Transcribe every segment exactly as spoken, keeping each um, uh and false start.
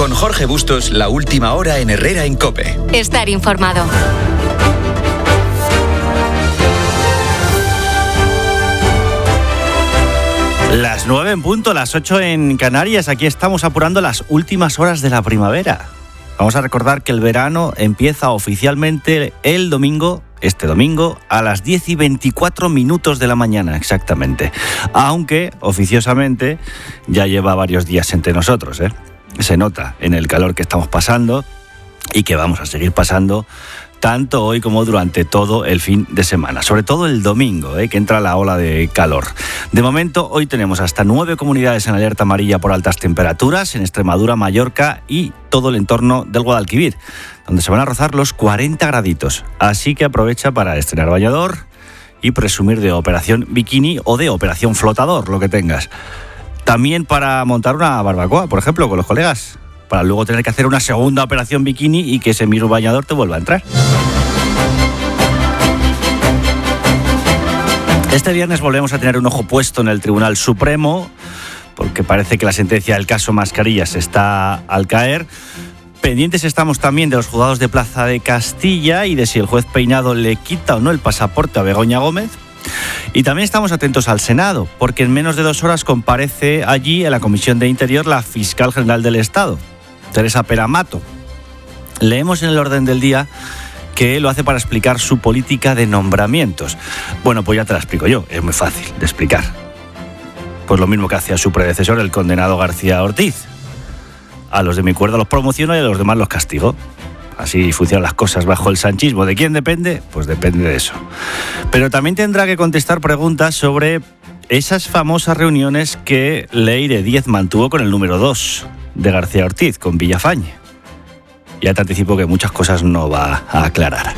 Con Jorge Bustos, la última hora en Herrera en COPE. Estar informado. Las nueve en punto, las ocho en Canarias. Aquí estamos apurando las últimas horas de la primavera. Vamos a recordar que el verano empieza oficialmente el domingo, este domingo, a las diez y veinticuatro minutos de la mañana, exactamente. Aunque, oficiosamente, ya lleva varios días entre nosotros, ¿eh? Se nota en el calor que estamos pasando y que vamos a seguir pasando tanto hoy como durante todo el fin de semana, sobre todo el domingo, ¿eh? Que entra la ola de calor. De momento, hoy tenemos hasta nueve comunidades en alerta amarilla por altas temperaturas, en Extremadura, Mallorca y todo el entorno del Guadalquivir, donde se van a rozar los cuarenta graditos. Así que aprovecha para estrenar bañador y presumir de operación bikini o de operación flotador, lo que tengas. También para montar una barbacoa, por ejemplo, con los colegas, para luego tener que hacer una segunda operación bikini y que ese mismo bañador te vuelva a entrar. Este viernes volvemos a tener un ojo puesto en el Tribunal Supremo, porque parece que la sentencia del caso Mascarillas está al caer. Pendientes estamos también de los juzgados de Plaza de Castilla y de si el juez Peinado le quita o no el pasaporte a Begoña Gómez. Y también estamos atentos al Senado, porque en menos de dos horas comparece allí en la Comisión de Interior la Fiscal General del Estado, Teresa Peramato. Leemos en el orden del día que lo hace para explicar su política de nombramientos. Bueno, pues ya te la explico yo, es muy fácil de explicar. Pues lo mismo que hacía su predecesor, el condenado García Ortiz. A los de mi cuerda los promociono y a los demás los castigo. Así funcionan las cosas bajo el sanchismo. ¿De quién depende? Pues depende de eso. Pero también tendrá que contestar preguntas sobre esas famosas reuniones que Leire Díez mantuvo con el número dos de García Ortiz, con Villafañe. Ya te anticipo que muchas cosas no va a aclarar.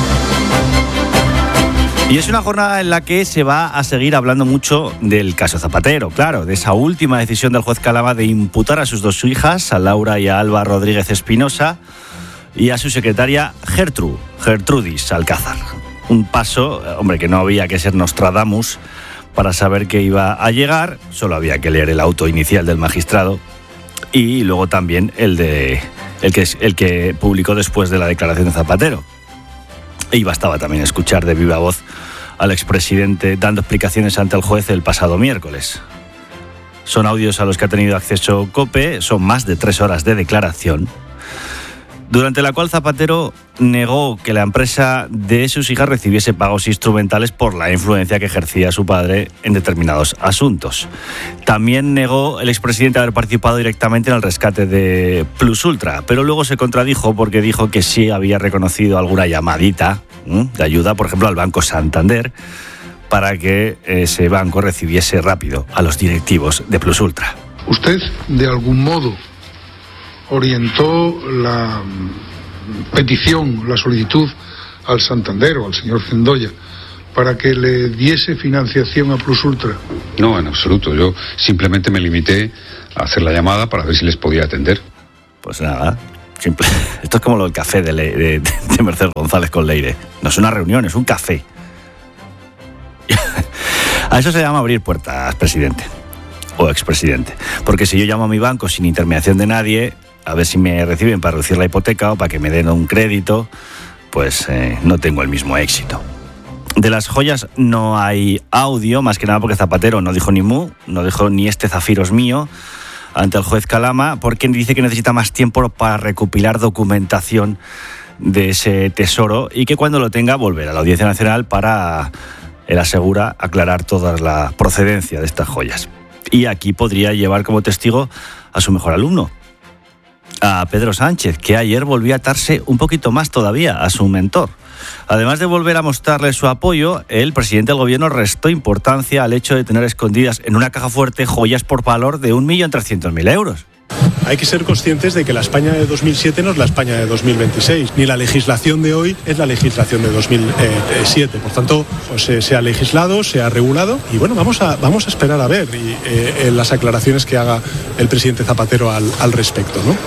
Y es una jornada en la que se va a seguir hablando mucho del caso Zapatero, claro, de esa última decisión del juez Calama de imputar a sus dos hijas, a Laura y a Alba Rodríguez Espinosa, y a su secretaria Gertrude, Gertrudis Alcázar. Un paso, hombre, que no había que ser Nostradamus para saber que iba a llegar, solo había que leer el auto inicial del magistrado y luego también el de el que, el que publicó después de la declaración de Zapatero. Y bastaba también escuchar de viva voz al expresidente dando explicaciones ante el juez el pasado miércoles. Son audios a los que ha tenido acceso COPE, son más de tres horas de declaración, durante la cual Zapatero negó que la empresa de sus hijas recibiese pagos instrumentales por la influencia que ejercía su padre en determinados asuntos. También negó el expresidente haber participado directamente en el rescate de Plus Ultra, pero luego se contradijo porque dijo que sí había reconocido alguna llamadita ¿eh? de ayuda, por ejemplo, al Banco Santander, para que ese banco recibiese rápido a los directivos de Plus Ultra. Usted, de algún modo, orientó la petición, la solicitud al Santander o al señor Cendoya para que le diese financiación a Plus Ultra. No, en absoluto. Yo simplemente me limité a hacer la llamada para ver si les podía atender. Pues nada, simple. Esto es como lo del café de, Le... de, de Mercedes González con Leire. No es una reunión, es un café. A eso se llama abrir puertas, presidente o expresidente. Porque si yo llamo a mi banco sin intermediación de nadie, a ver si me reciben para reducir la hipoteca o para que me den un crédito, pues eh, no tengo el mismo éxito. De las joyas no hay audio, más que nada porque Zapatero no dijo ni mu, no dijo ni este zafiro es mío ante el juez Calama, porque dice que necesita más tiempo para recopilar documentación de ese tesoro y que cuando lo tenga volverá a la Audiencia Nacional para, él asegura, aclarar toda la procedencia de estas joyas. Y aquí podría llevar como testigo a su mejor alumno, a Pedro Sánchez, que ayer volvió a atarse un poquito más todavía a su mentor. Además de volver a mostrarle su apoyo, el presidente del gobierno restó importancia al hecho de tener escondidas en una caja fuerte joyas por valor de un millón trescientos mil euros. Hay que ser conscientes de que la España de dos mil siete no es la España de dos mil veintiséis, ni la legislación de hoy es la legislación de dos mil siete. Por tanto, pues, eh, se ha legislado, se ha regulado y bueno, vamos a, vamos a esperar a ver y, eh, las aclaraciones que haga el presidente Zapatero al, al respecto, ¿no?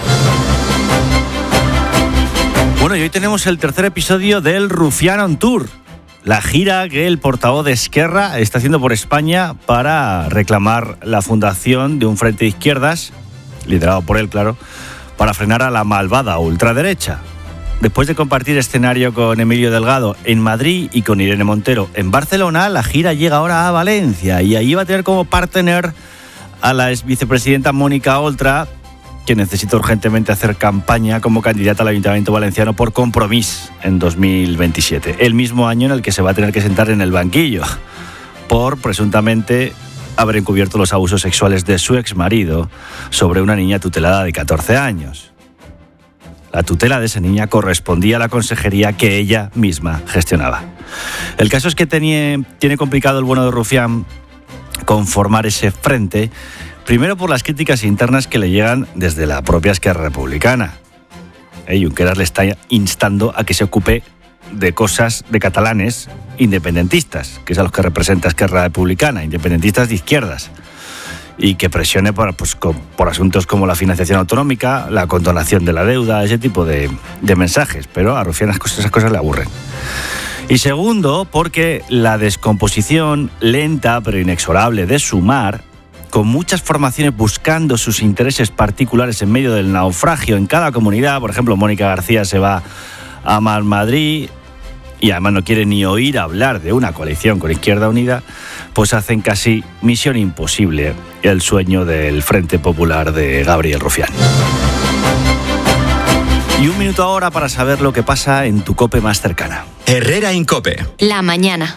Bueno, y hoy tenemos el tercer episodio del Rufián on Tour, la gira que el portavoz de Esquerra está haciendo por España para reclamar la fundación de un frente de izquierdas, liderado por él, claro, para frenar a la malvada ultraderecha. Después de compartir escenario con Emilio Delgado en Madrid y con Irene Montero en Barcelona, la gira llega ahora a Valencia y allí va a tener como partner a la ex vicepresidenta Mónica Oltra, que necesita urgentemente hacer campaña como candidata al Ayuntamiento Valenciano por Compromís en dos mil veintisiete, el mismo año en el que se va a tener que sentar en el banquillo por presuntamente haber encubierto los abusos sexuales de su exmarido sobre una niña tutelada de catorce años. La tutela de esa niña correspondía a la consejería que ella misma gestionaba. El caso es que tenía, tiene complicado el bueno de Rufián conformar ese frente, primero por las críticas internas que le llegan desde la propia Esquerra Republicana. Eh, Junqueras le está instando a que se ocupe de cosas de catalanes independentistas, que es a los que representa Esquerra Republicana, independentistas de izquierdas, y que presione por, pues, por asuntos como la financiación autonómica, la condonación de la deuda, ese tipo de, de mensajes. Pero a Rufián esas cosas, esas cosas le aburren. Y segundo, porque la descomposición lenta pero inexorable de Sumar, con muchas formaciones buscando sus intereses particulares en medio del naufragio en cada comunidad. Por ejemplo, Mónica García se va a Madrid y además no quiere ni oír hablar de una coalición con Izquierda Unida, pues hacen casi misión imposible el sueño del Frente Popular de Gabriel Rufián. Y un minuto ahora para saber lo que pasa en tu COPE más cercana. Herrera Incope. La mañana.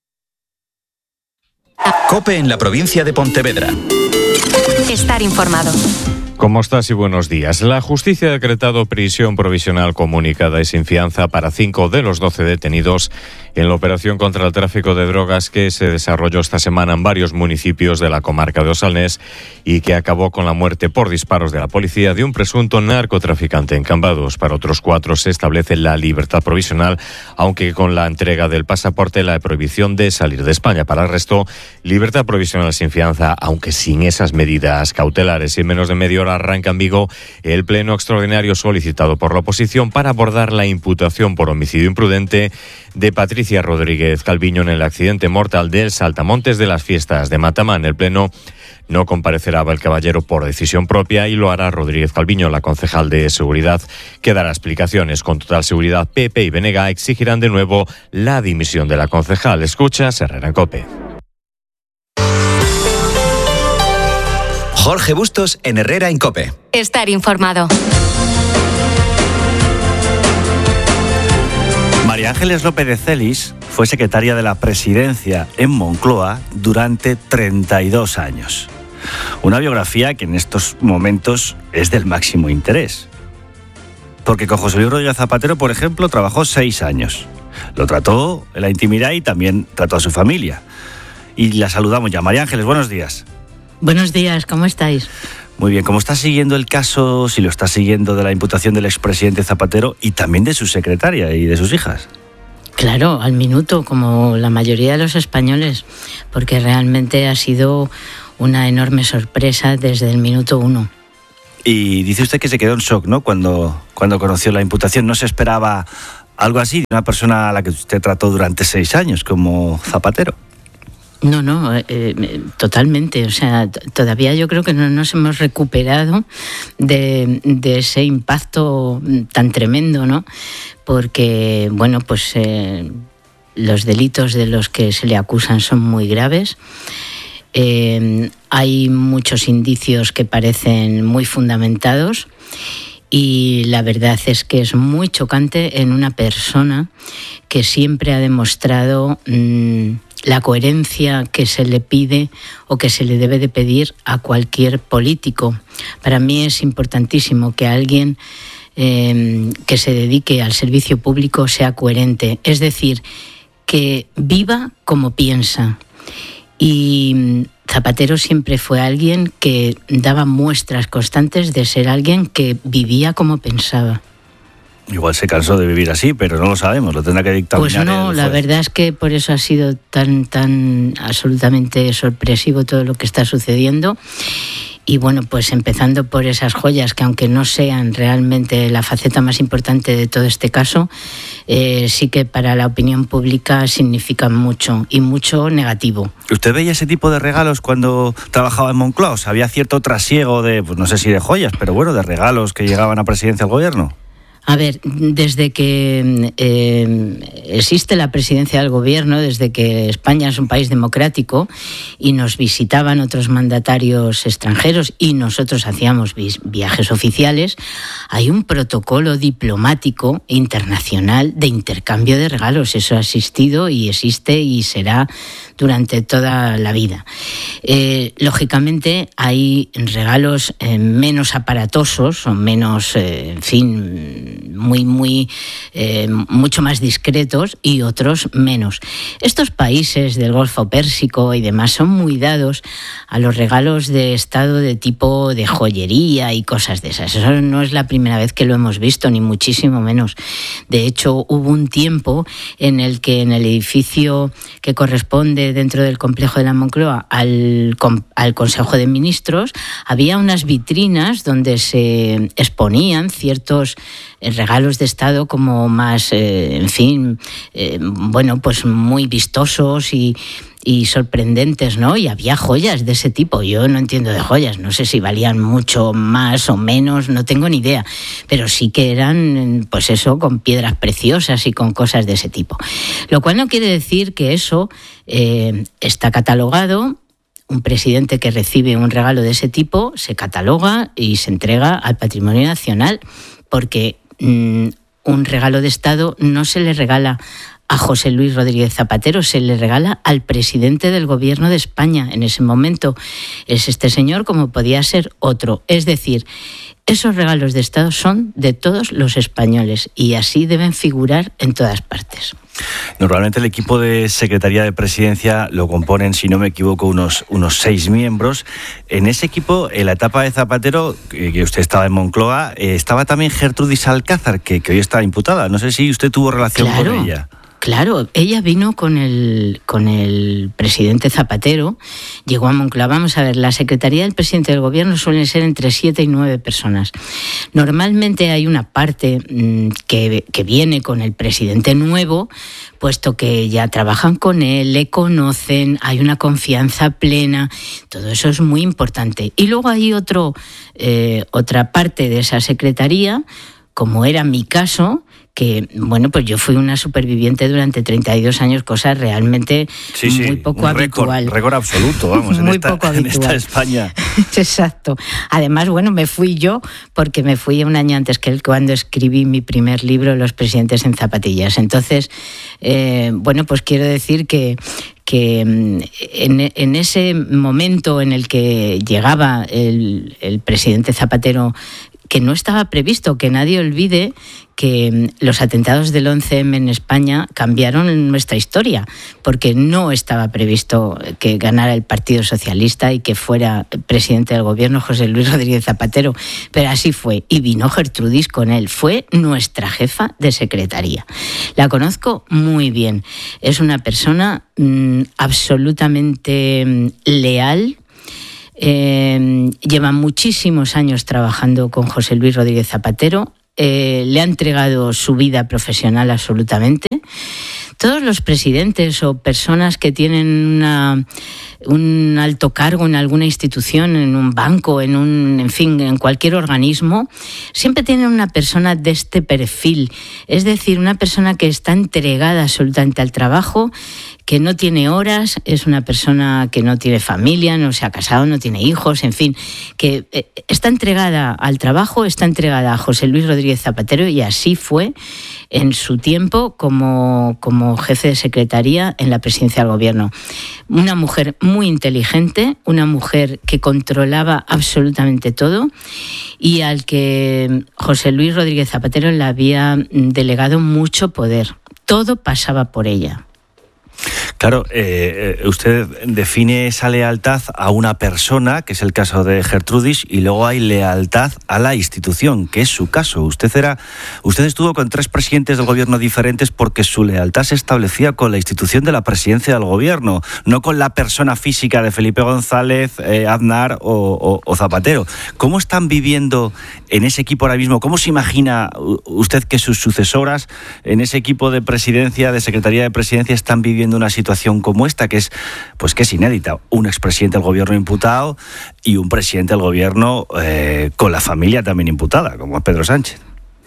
COPE en la provincia de Pontevedra. Estar informado. ¿Cómo estás y buenos días? La justicia ha decretado prisión provisional comunicada y sin fianza para cinco de los doce detenidos en la operación contra el tráfico de drogas que se desarrolló esta semana en varios municipios de la comarca de Osalnés y que acabó con la muerte por disparos de la policía de un presunto narcotraficante en Cambados. Para otros cuatro se establece la libertad provisional, aunque con la entrega del pasaporte la prohibición de salir de España. Para el resto, libertad provisional sin fianza, aunque sin esas medidas cautelares. Y en menos de media hora arranca en Vigo el pleno extraordinario solicitado por la oposición para abordar la imputación por homicidio imprudente de Patricia Rodríguez Calviño en el accidente mortal del Saltamontes de las Fiestas de Matamán. El pleno no comparecerá Abel Caballero por decisión propia y lo hará Rodríguez Calviño, la concejal de Seguridad, que dará explicaciones. Con total seguridad, P P y B N G exigirán de nuevo la dimisión de la concejal. Escucha Herrera en COPE. Jorge Bustos en Herrera en COPE. Estar informado. María Ángeles López de Celis fue secretaria de la Presidencia en Moncloa durante treinta y dos años. Una biografía que en estos momentos es del máximo interés. Porque con José Luis Rodríguez Zapatero, por ejemplo, trabajó seis años. Lo trató en la intimidad y también trató a su familia. Y la saludamos ya. María Ángeles, buenos días. Buenos días, ¿cómo estáis? Muy bien, ¿cómo está siguiendo el caso, si lo está siguiendo, de la imputación del expresidente Zapatero y también de su secretaria y de sus hijas? Claro, al minuto, como la mayoría de los españoles, porque realmente ha sido una enorme sorpresa desde el minuto uno. Y dice usted que se quedó en shock, ¿no?, cuando, cuando conoció la imputación. No se esperaba algo así de una persona a la que usted trató durante seis años como Zapatero. No, no, eh, totalmente. O sea, t- todavía yo creo que no nos hemos recuperado de, de ese impacto tan tremendo, ¿no? Porque, bueno, pues eh, los delitos de los que se le acusan son muy graves. Eh, hay muchos indicios que parecen muy fundamentados y la verdad es que es muy chocante en una persona que siempre ha demostrado Mmm, la coherencia que se le pide o que se le debe de pedir a cualquier político. Para mí es importantísimo que alguien eh, que se dedique al servicio público sea coherente, es decir, que viva como piensa. Y Zapatero siempre fue alguien que daba muestras constantes de ser alguien que vivía como pensaba. Igual se cansó de vivir así, pero no lo sabemos, lo tendrá que dictaminar. Pues no, la verdad es que por eso ha sido tan, tan absolutamente sorpresivo todo lo que está sucediendo. y bueno, pues empezando por esas joyas que aunque no sean realmente la faceta más importante de todo este caso, eh, sí que para la opinión pública significan mucho y mucho negativo. ¿Usted veía ese tipo de regalos cuando trabajaba en Moncloa? O sea, ¿había cierto trasiego de, pues no sé si de joyas, pero bueno, de regalos que llegaban a presidencia del gobierno? A ver, desde que eh, existe la presidencia del gobierno, desde que España es un país democrático y nos visitaban otros mandatarios extranjeros y nosotros hacíamos viajes oficiales, hay un protocolo diplomático internacional de intercambio de regalos. Eso ha existido y existe y será durante toda la vida. Eh, lógicamente hay regalos eh, menos aparatosos o menos, eh, en fin, muy, muy, eh, mucho más discretos y otros menos. Estos países del Golfo Pérsico y demás son muy dados a los regalos de Estado de tipo de joyería y cosas de esas. Eso no es la primera vez que lo hemos visto, ni muchísimo menos. De hecho, hubo un tiempo en el que en el edificio que corresponde dentro del complejo de la Moncloa al, al Consejo de Ministros había unas vitrinas donde se exponían ciertos regalos de Estado como más, eh, en fin, eh, bueno, pues muy vistosos y, y sorprendentes, ¿no? Y había joyas de ese tipo. Yo no entiendo de joyas, no sé si valían mucho más o menos, no tengo ni idea, pero sí que eran, pues eso, con piedras preciosas y con cosas de ese tipo. Lo cual no quiere decir que eso eh, está catalogado. Un presidente que recibe un regalo de ese tipo se cataloga y se entrega al Patrimonio Nacional, porque mmm, un regalo de Estado no se le regala a José Luis Rodríguez Zapatero, se le regala al presidente del Gobierno de España. En ese momento es este señor, como podía ser otro. Es decir, esos regalos de Estado son de todos los españoles y así deben figurar en todas partes. Normalmente el equipo de Secretaría de Presidencia lo componen, si no me equivoco, unos, unos seis miembros. En ese equipo, en la etapa de Zapatero, que usted estaba en Moncloa, eh, estaba también Gertrudis Alcázar, que, que hoy está imputada. No sé si usted tuvo relación claro. con ella. Claro, ella vino con el, con el presidente Zapatero, llegó a Moncloa. Vamos a ver, la Secretaría del Presidente del Gobierno suelen ser entre siete y nueve personas. Normalmente hay una parte mmm, que, que viene con el presidente nuevo, puesto que ya trabajan con él, le conocen, hay una confianza plena, todo eso es muy importante. Y luego hay otro, eh, otra parte de esa secretaría, como era mi caso, que, bueno, pues yo fui una superviviente durante treinta y dos años, cosa realmente sí, sí, muy poco un habitual. Récord, récord absoluto, vamos, muy en, esta, poco en esta España. Exacto. Además, bueno, me fui yo, porque me fui un año antes que él, cuando escribí mi primer libro, Los presidentes en zapatillas. Entonces, eh, bueno, pues quiero decir que que en, en ese momento en el que llegaba el, el presidente Zapatero, que no estaba previsto, que nadie olvide que los atentados del once eme en España cambiaron nuestra historia, porque no estaba previsto que ganara el Partido Socialista y que fuera presidente del gobierno José Luis Rodríguez Zapatero, pero así fue, y vino Gertrudis con él, fue nuestra jefa de secretaría. La conozco muy bien, es una persona mmm, absolutamente mmm, leal. Eh, lleva muchísimos años trabajando con José Luis Rodríguez Zapatero, eh, le ha entregado su vida profesional absolutamente. Todos los presidentes o personas que tienen una, un alto cargo en alguna institución, en un banco, en un, en fin, en cualquier organismo, siempre tienen una persona de este perfil, es decir, una persona que está entregada absolutamente al trabajo, que no tiene horas, es una persona que no tiene familia, no se ha casado, no tiene hijos, en fin, que está entregada al trabajo, está entregada a José Luis Rodríguez Zapatero, y así fue en su tiempo como, como jefe de secretaría en la presidencia del gobierno. Una mujer muy inteligente, una mujer que controlaba absolutamente todo y al que José Luis Rodríguez Zapatero le había delegado mucho poder. Todo pasaba por ella. Claro, eh, usted define esa lealtad a una persona, que es el caso de Gertrudis, y luego hay lealtad a la institución, que es su caso. Usted era, usted estuvo con tres presidentes del gobierno diferentes porque su lealtad se establecía con la institución de la presidencia del gobierno, no con la persona física de Felipe González, eh, Aznar o, o, o Zapatero. ¿Cómo están viviendo en ese equipo ahora mismo? ¿Cómo se imagina usted que sus sucesoras en ese equipo de presidencia, de secretaría de presidencia, están viviendo una situación como esta, que es, pues que es inédita? Un expresidente del gobierno imputado y un presidente del gobierno eh, con la familia también imputada, como es Pedro Sánchez.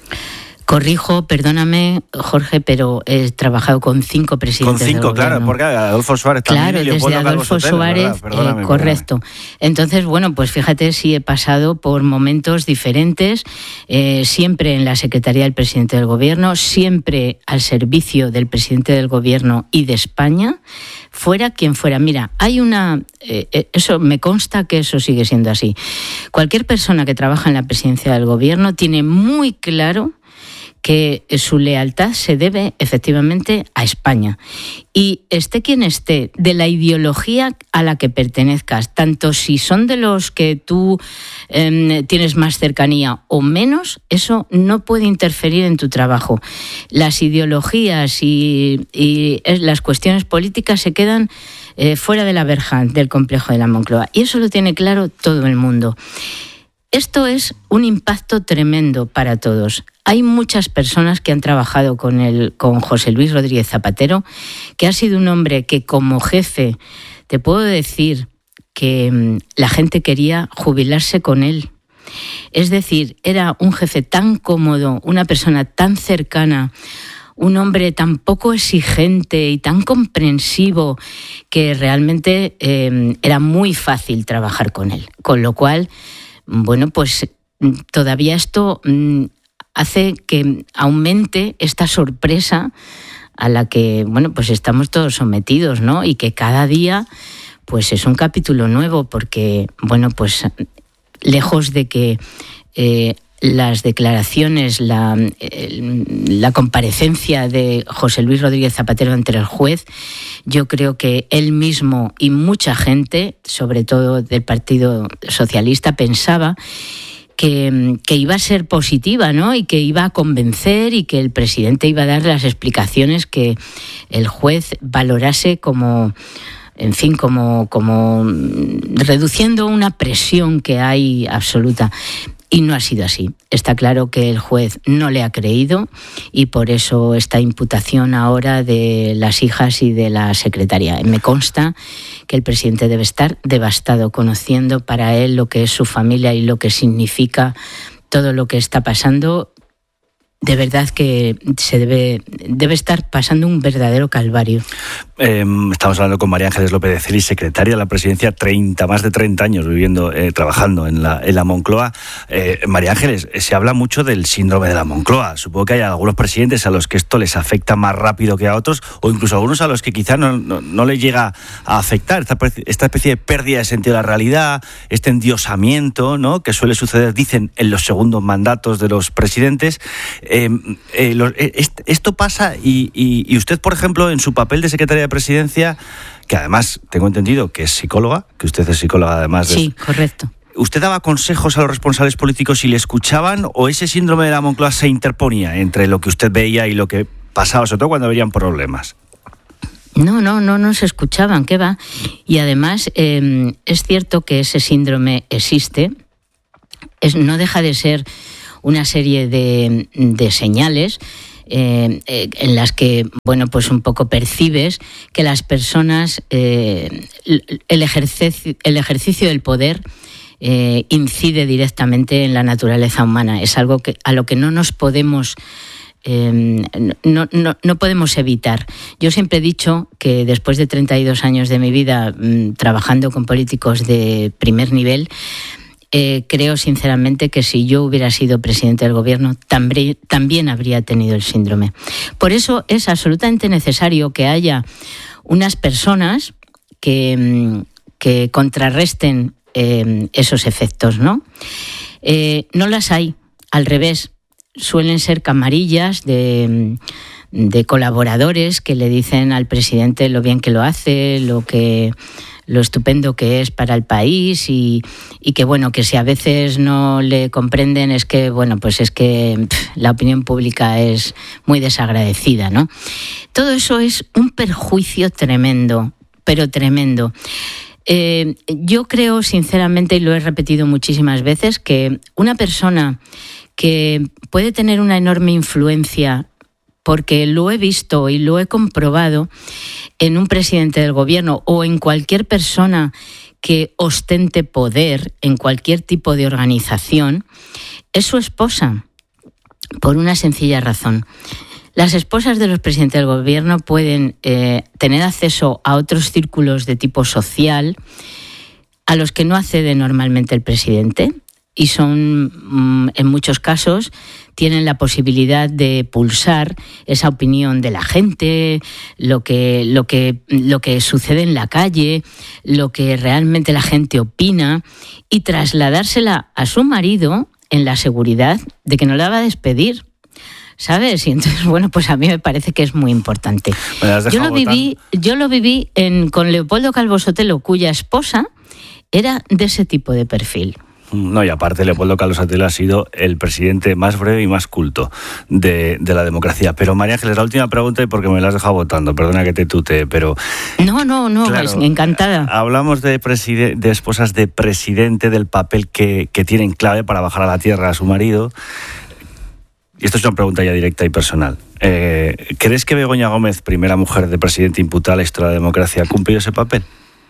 Corrijo, perdóname, Jorge, pero he trabajado con cinco presidentes Con cinco, del gobierno. Claro, porque Adolfo Suárez también. Claro, y Leopoldo desde Adolfo Calvo Sotelo, Suárez, perdóname, eh, correcto. perdóname. Entonces, bueno, pues fíjate si he pasado por momentos diferentes, eh, siempre en la Secretaría del Presidente del Gobierno, siempre al servicio del Presidente del Gobierno y de España, fuera quien fuera. Mira, hay una... Eh, eso me consta que eso sigue siendo así. Cualquier persona que trabaja en la Presidencia del Gobierno tiene muy claro que su lealtad se debe efectivamente a España. Y esté quien esté, de la ideología a la que pertenezcas, tanto si son de los que tú eh, tienes más cercanía o menos, eso no puede interferir en tu trabajo. Las ideologías y, y las cuestiones políticas se quedan eh, fuera de la verja del complejo de la Moncloa. Y eso lo tiene claro todo el mundo. Esto es un impacto tremendo para todos. Hay muchas personas que han trabajado con, el, con José Luis Rodríguez Zapatero, que ha sido un hombre que como jefe, te puedo decir que la gente quería jubilarse con él. Es decir, era un jefe tan cómodo, una persona tan cercana, un hombre tan poco exigente y tan comprensivo que realmente eh, era muy fácil trabajar con él. Con lo cual, bueno, pues todavía esto mmm, hace que aumente esta sorpresa a la que, bueno, pues estamos todos sometidos, ¿no? Y que cada día, pues es un capítulo nuevo, porque, bueno, pues lejos de que eh, las declaraciones, la, eh, la comparecencia de José Luis Rodríguez Zapatero ante el juez, yo creo que él mismo y mucha gente, sobre todo del Partido Socialista, pensaba que, que iba a ser positiva, ¿no? Y que iba a convencer y que el presidente iba a dar las explicaciones que el juez valorase como, en fin, como, como reduciendo una presión que hay absoluta. Y no ha sido así. Está claro que el juez no le ha creído y por eso esta imputación ahora de las hijas y de la secretaria. Me consta que el presidente debe estar devastado, conociendo para él lo que es su familia y lo que significa todo lo que está pasando. De verdad que se debe, debe estar pasando un verdadero calvario. Eh, estamos hablando con María Ángeles López de Celis, secretaria de la presidencia, treinta, más de treinta años viviendo, eh, trabajando en la, en la Moncloa. Eh, María Ángeles, se habla mucho del síndrome de la Moncloa. Supongo que hay algunos presidentes a los que esto les afecta más rápido que a otros, o incluso a algunos a los que quizás no, no, no les llega a afectar esta, esta especie de pérdida de sentido de la realidad, este endiosamiento, ¿no?, que suele suceder, dicen, en los segundos mandatos de los presidentes. Eh, eh, lo, eh, esto pasa y, y, y usted, por ejemplo, en su papel de secretaria de presidencia, que además tengo entendido que es psicóloga, que usted es psicóloga además de... Sí, correcto. ¿Usted daba consejos a los responsables políticos y le escuchaban, o ese síndrome de la Moncloa se interponía entre lo que usted veía y lo que pasaba, sobre todo cuando habían problemas? No, no, no nos escuchaban, ¿qué va? Y además eh, es cierto que ese síndrome existe, es, no deja de ser una serie de, de señales eh, eh, en las que, bueno, pues un poco percibes que las personas, eh, el, ejercicio, el ejercicio del poder eh, incide directamente en la naturaleza humana. Es algo que, a lo que no nos podemos... Eh, no, no, no podemos evitar. Yo siempre he dicho que después de treinta y dos años de mi vida mmm, trabajando con políticos de primer nivel, Eh, creo sinceramente que si yo hubiera sido presidente del gobierno también, también habría tenido el síndrome. Por eso es absolutamente necesario que haya unas personas que, que contrarresten eh, esos efectos, ¿no? Eh, no las hay, al revés, suelen ser camarillas de, de colaboradores que le dicen al presidente lo bien que lo hace, lo que lo estupendo que es para el país y, y que bueno, que si a veces no le comprenden es que bueno, pues es que pff, la opinión pública es muy desagradecida, ¿no? Todo eso es un perjuicio tremendo, pero tremendo. Eh, yo creo sinceramente, y lo he repetido muchísimas veces, que una persona que puede tener una enorme influencia, porque lo he visto y lo he comprobado en un presidente del gobierno o en cualquier persona que ostente poder en cualquier tipo de organización, es su esposa, por una sencilla razón. Las esposas de los presidentes del gobierno pueden eh, tener acceso a otros círculos de tipo social a los que no accede normalmente el presidente, y son, en muchos casos, tienen la posibilidad de pulsar esa opinión de la gente, lo que, lo que, lo que sucede en la calle, lo que realmente la gente opina, y trasladársela a su marido en la seguridad de que no la va a despedir, ¿sabes? Y entonces, bueno, pues a mí me parece que es muy importante. Yo lo viví, yo lo viví en, con Leopoldo Calvo Sotelo, cuya esposa era de ese tipo de perfil. No, y aparte Leopoldo Calvo Sotelo ha sido el presidente más breve y más culto de, de la democracia. Pero María Ángeles, la última pregunta, y porque me la has dejado votando, perdona que te tutee, pero... No, no, no, claro, es encantada. Hablamos de, preside- de esposas de presidente, del papel que, que tienen clave para bajar a la tierra a su marido. Y esto es una pregunta ya directa y personal. Eh, ¿Crees que Begoña Gómez, primera mujer de presidente imputada a la historia de la democracia, ha cumplido ese papel?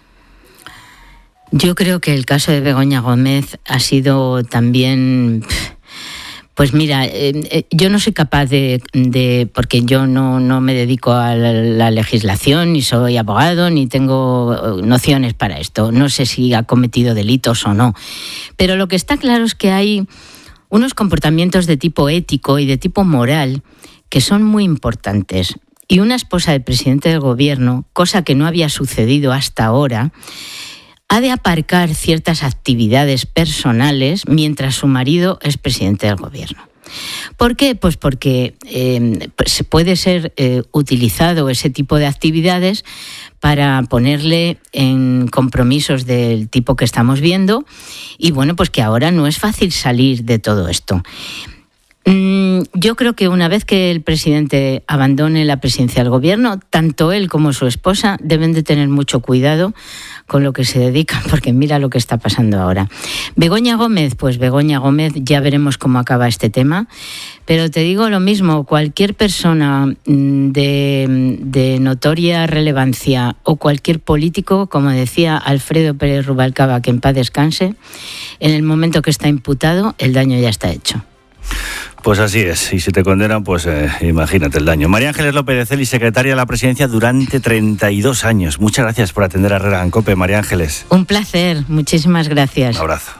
Yo creo que el caso de Begoña Gómez ha sido también... Pues mira, eh, yo no soy capaz de... de porque yo no, no me dedico a la, la legislación, ni soy abogado, ni tengo nociones para esto. No sé si ha cometido delitos o no. Pero lo que está claro es que hay unos comportamientos de tipo ético y de tipo moral que son muy importantes. Y una esposa del presidente del gobierno, cosa que no había sucedido hasta ahora, ha de aparcar ciertas actividades personales mientras su marido es presidente del gobierno. ¿Por qué? Pues porque eh, se puede ser eh, utilizado ese tipo de actividades para ponerle en compromisos del tipo que estamos viendo, y bueno, pues que ahora no es fácil salir de todo esto. Yo creo que una vez que el presidente abandone la presidencia del gobierno, tanto él como su esposa deben de tener mucho cuidado con lo que se dedican, porque mira lo que está pasando ahora. Begoña Gómez, pues Begoña Gómez, ya veremos cómo acaba este tema, pero te digo lo mismo, cualquier persona de, de notoria relevancia o cualquier político, como decía Alfredo Pérez Rubalcaba, que en paz descanse, en el momento que está imputado, el daño ya está hecho. Pues así es, y si te condenan, pues eh, imagínate el daño. María Ángeles López de Celi, secretaria de la Presidencia durante treinta y dos años. Muchas gracias por atender a Herrera en COPE, María Ángeles. Un placer, muchísimas gracias. Un abrazo.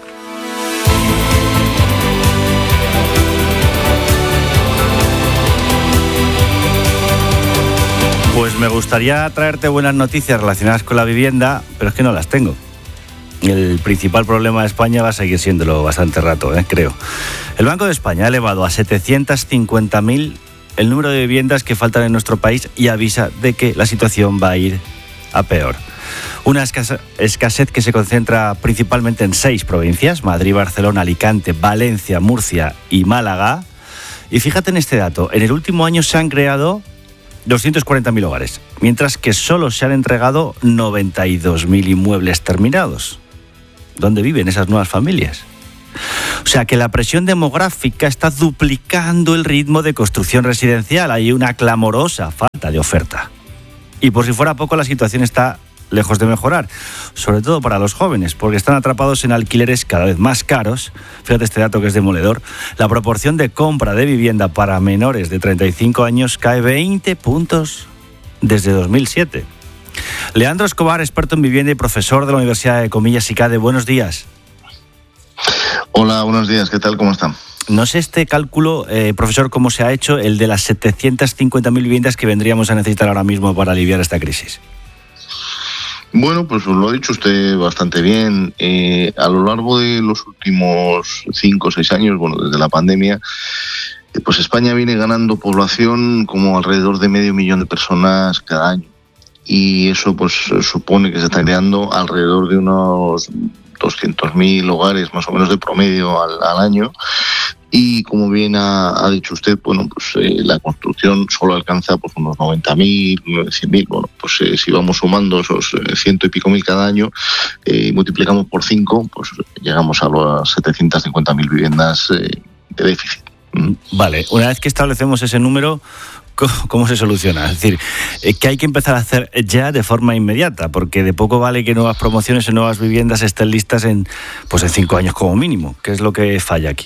Pues me gustaría traerte buenas noticias relacionadas con la vivienda, pero es que no las tengo. El principal problema de España va a seguir siéndolo bastante rato, ¿eh? creo. El Banco de España ha elevado a setecientos cincuenta mil el número de viviendas que faltan en nuestro país y avisa de que la situación va a ir a peor. Una escasez que se concentra principalmente en seis provincias: Madrid, Barcelona, Alicante, Valencia, Murcia y Málaga. Y fíjate en este dato, en el último año se han creado doscientos cuarenta mil hogares, mientras que solo se han entregado noventa y dos mil inmuebles terminados. ¿Dónde viven esas nuevas familias? O sea que la presión demográfica está duplicando el ritmo de construcción residencial. Hay una clamorosa falta de oferta. Y por si fuera poco, la situación está lejos de mejorar, sobre todo para los jóvenes, porque están atrapados en alquileres cada vez más caros. Fíjate este dato que es demoledor. La proporción de compra de vivienda para menores de treinta y cinco años cae veinte puntos desde dos mil siete. Leandro Escobar, experto en vivienda y profesor de la Universidad de Comillas y CADE. Buenos días. Hola, buenos días. ¿Qué tal? ¿Cómo están? No sé este cálculo, eh, profesor, cómo se ha hecho, el de las setecientos cincuenta mil viviendas que vendríamos a necesitar ahora mismo para aliviar esta crisis. Bueno, pues lo ha dicho usted bastante bien. Eh, a lo largo de los últimos cinco o seis años, bueno, desde la pandemia, pues España viene ganando población como alrededor de medio millón de personas cada año. Y eso pues supone que se está creando alrededor de unos doscientos mil hogares más o menos de promedio al, al año. Y como bien ha, ha dicho usted, bueno, pues eh, la construcción solo alcanza pues unos noventa mil, cien mil. Bueno, pues eh, si vamos sumando esos eh, ciento y pico mil cada año y eh, multiplicamos por cinco, pues llegamos a las setecientas cincuenta mil viviendas eh, de déficit. Vale, una vez que establecemos ese número, ¿cómo se soluciona? Es decir, que hay que empezar a hacer ya de forma inmediata, porque de poco vale que nuevas promociones y nuevas viviendas estén listas en, pues en cinco años como mínimo. ¿Qué es lo que falla aquí?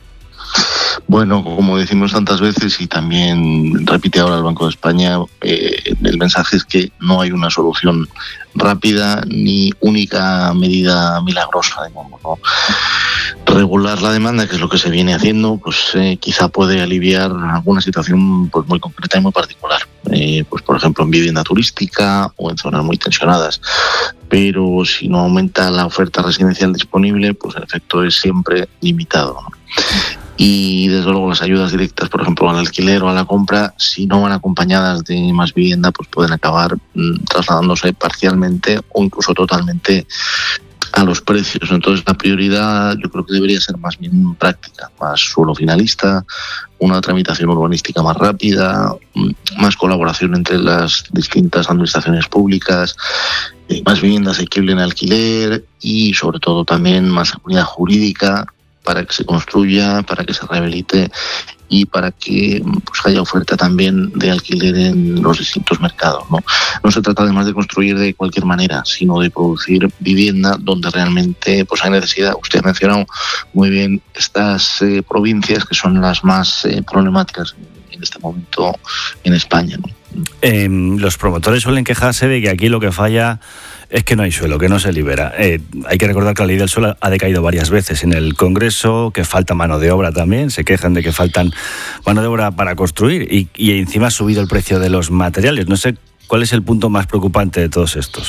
Bueno, como decimos tantas veces y también repite ahora el Banco de España, eh, el mensaje es que no hay una solución rápida ni única medida milagrosa, digamos, ¿no? Regular la demanda, que es lo que se viene haciendo, pues eh, quizá puede aliviar alguna situación pues muy concreta y muy particular, eh, pues por ejemplo en vivienda turística o en zonas muy tensionadas. Pero si no aumenta la oferta residencial disponible, pues el efecto es siempre limitado, ¿no? Y desde luego las ayudas directas, por ejemplo al alquiler o a la compra, si no van acompañadas de más vivienda, pues pueden acabar mmm, trasladándose parcialmente o incluso totalmente a los precios. Entonces la prioridad yo creo que debería ser más bien práctica, más suelo finalista, una tramitación urbanística más rápida, más colaboración entre las distintas administraciones públicas, más vivienda asequible en alquiler y sobre todo también más seguridad jurídica para que se construya, para que se rehabilite y para que pues, haya oferta también de alquiler en los distintos mercados, ¿no? No se trata además de construir de cualquier manera, sino de producir vivienda donde realmente pues, hay necesidad. Usted ha mencionado muy bien estas eh, provincias que son las más eh, problemáticas en este momento en España, ¿no? Eh, los promotores suelen quejarse de que aquí lo que falla es que no hay suelo, que no se libera. Eh, hay que recordar que la ley del suelo ha decaído varias veces en el Congreso, que falta mano de obra también, se quejan de que faltan mano de obra para construir y, y encima ha subido el precio de los materiales. No sé cuál es el punto más preocupante de todos estos.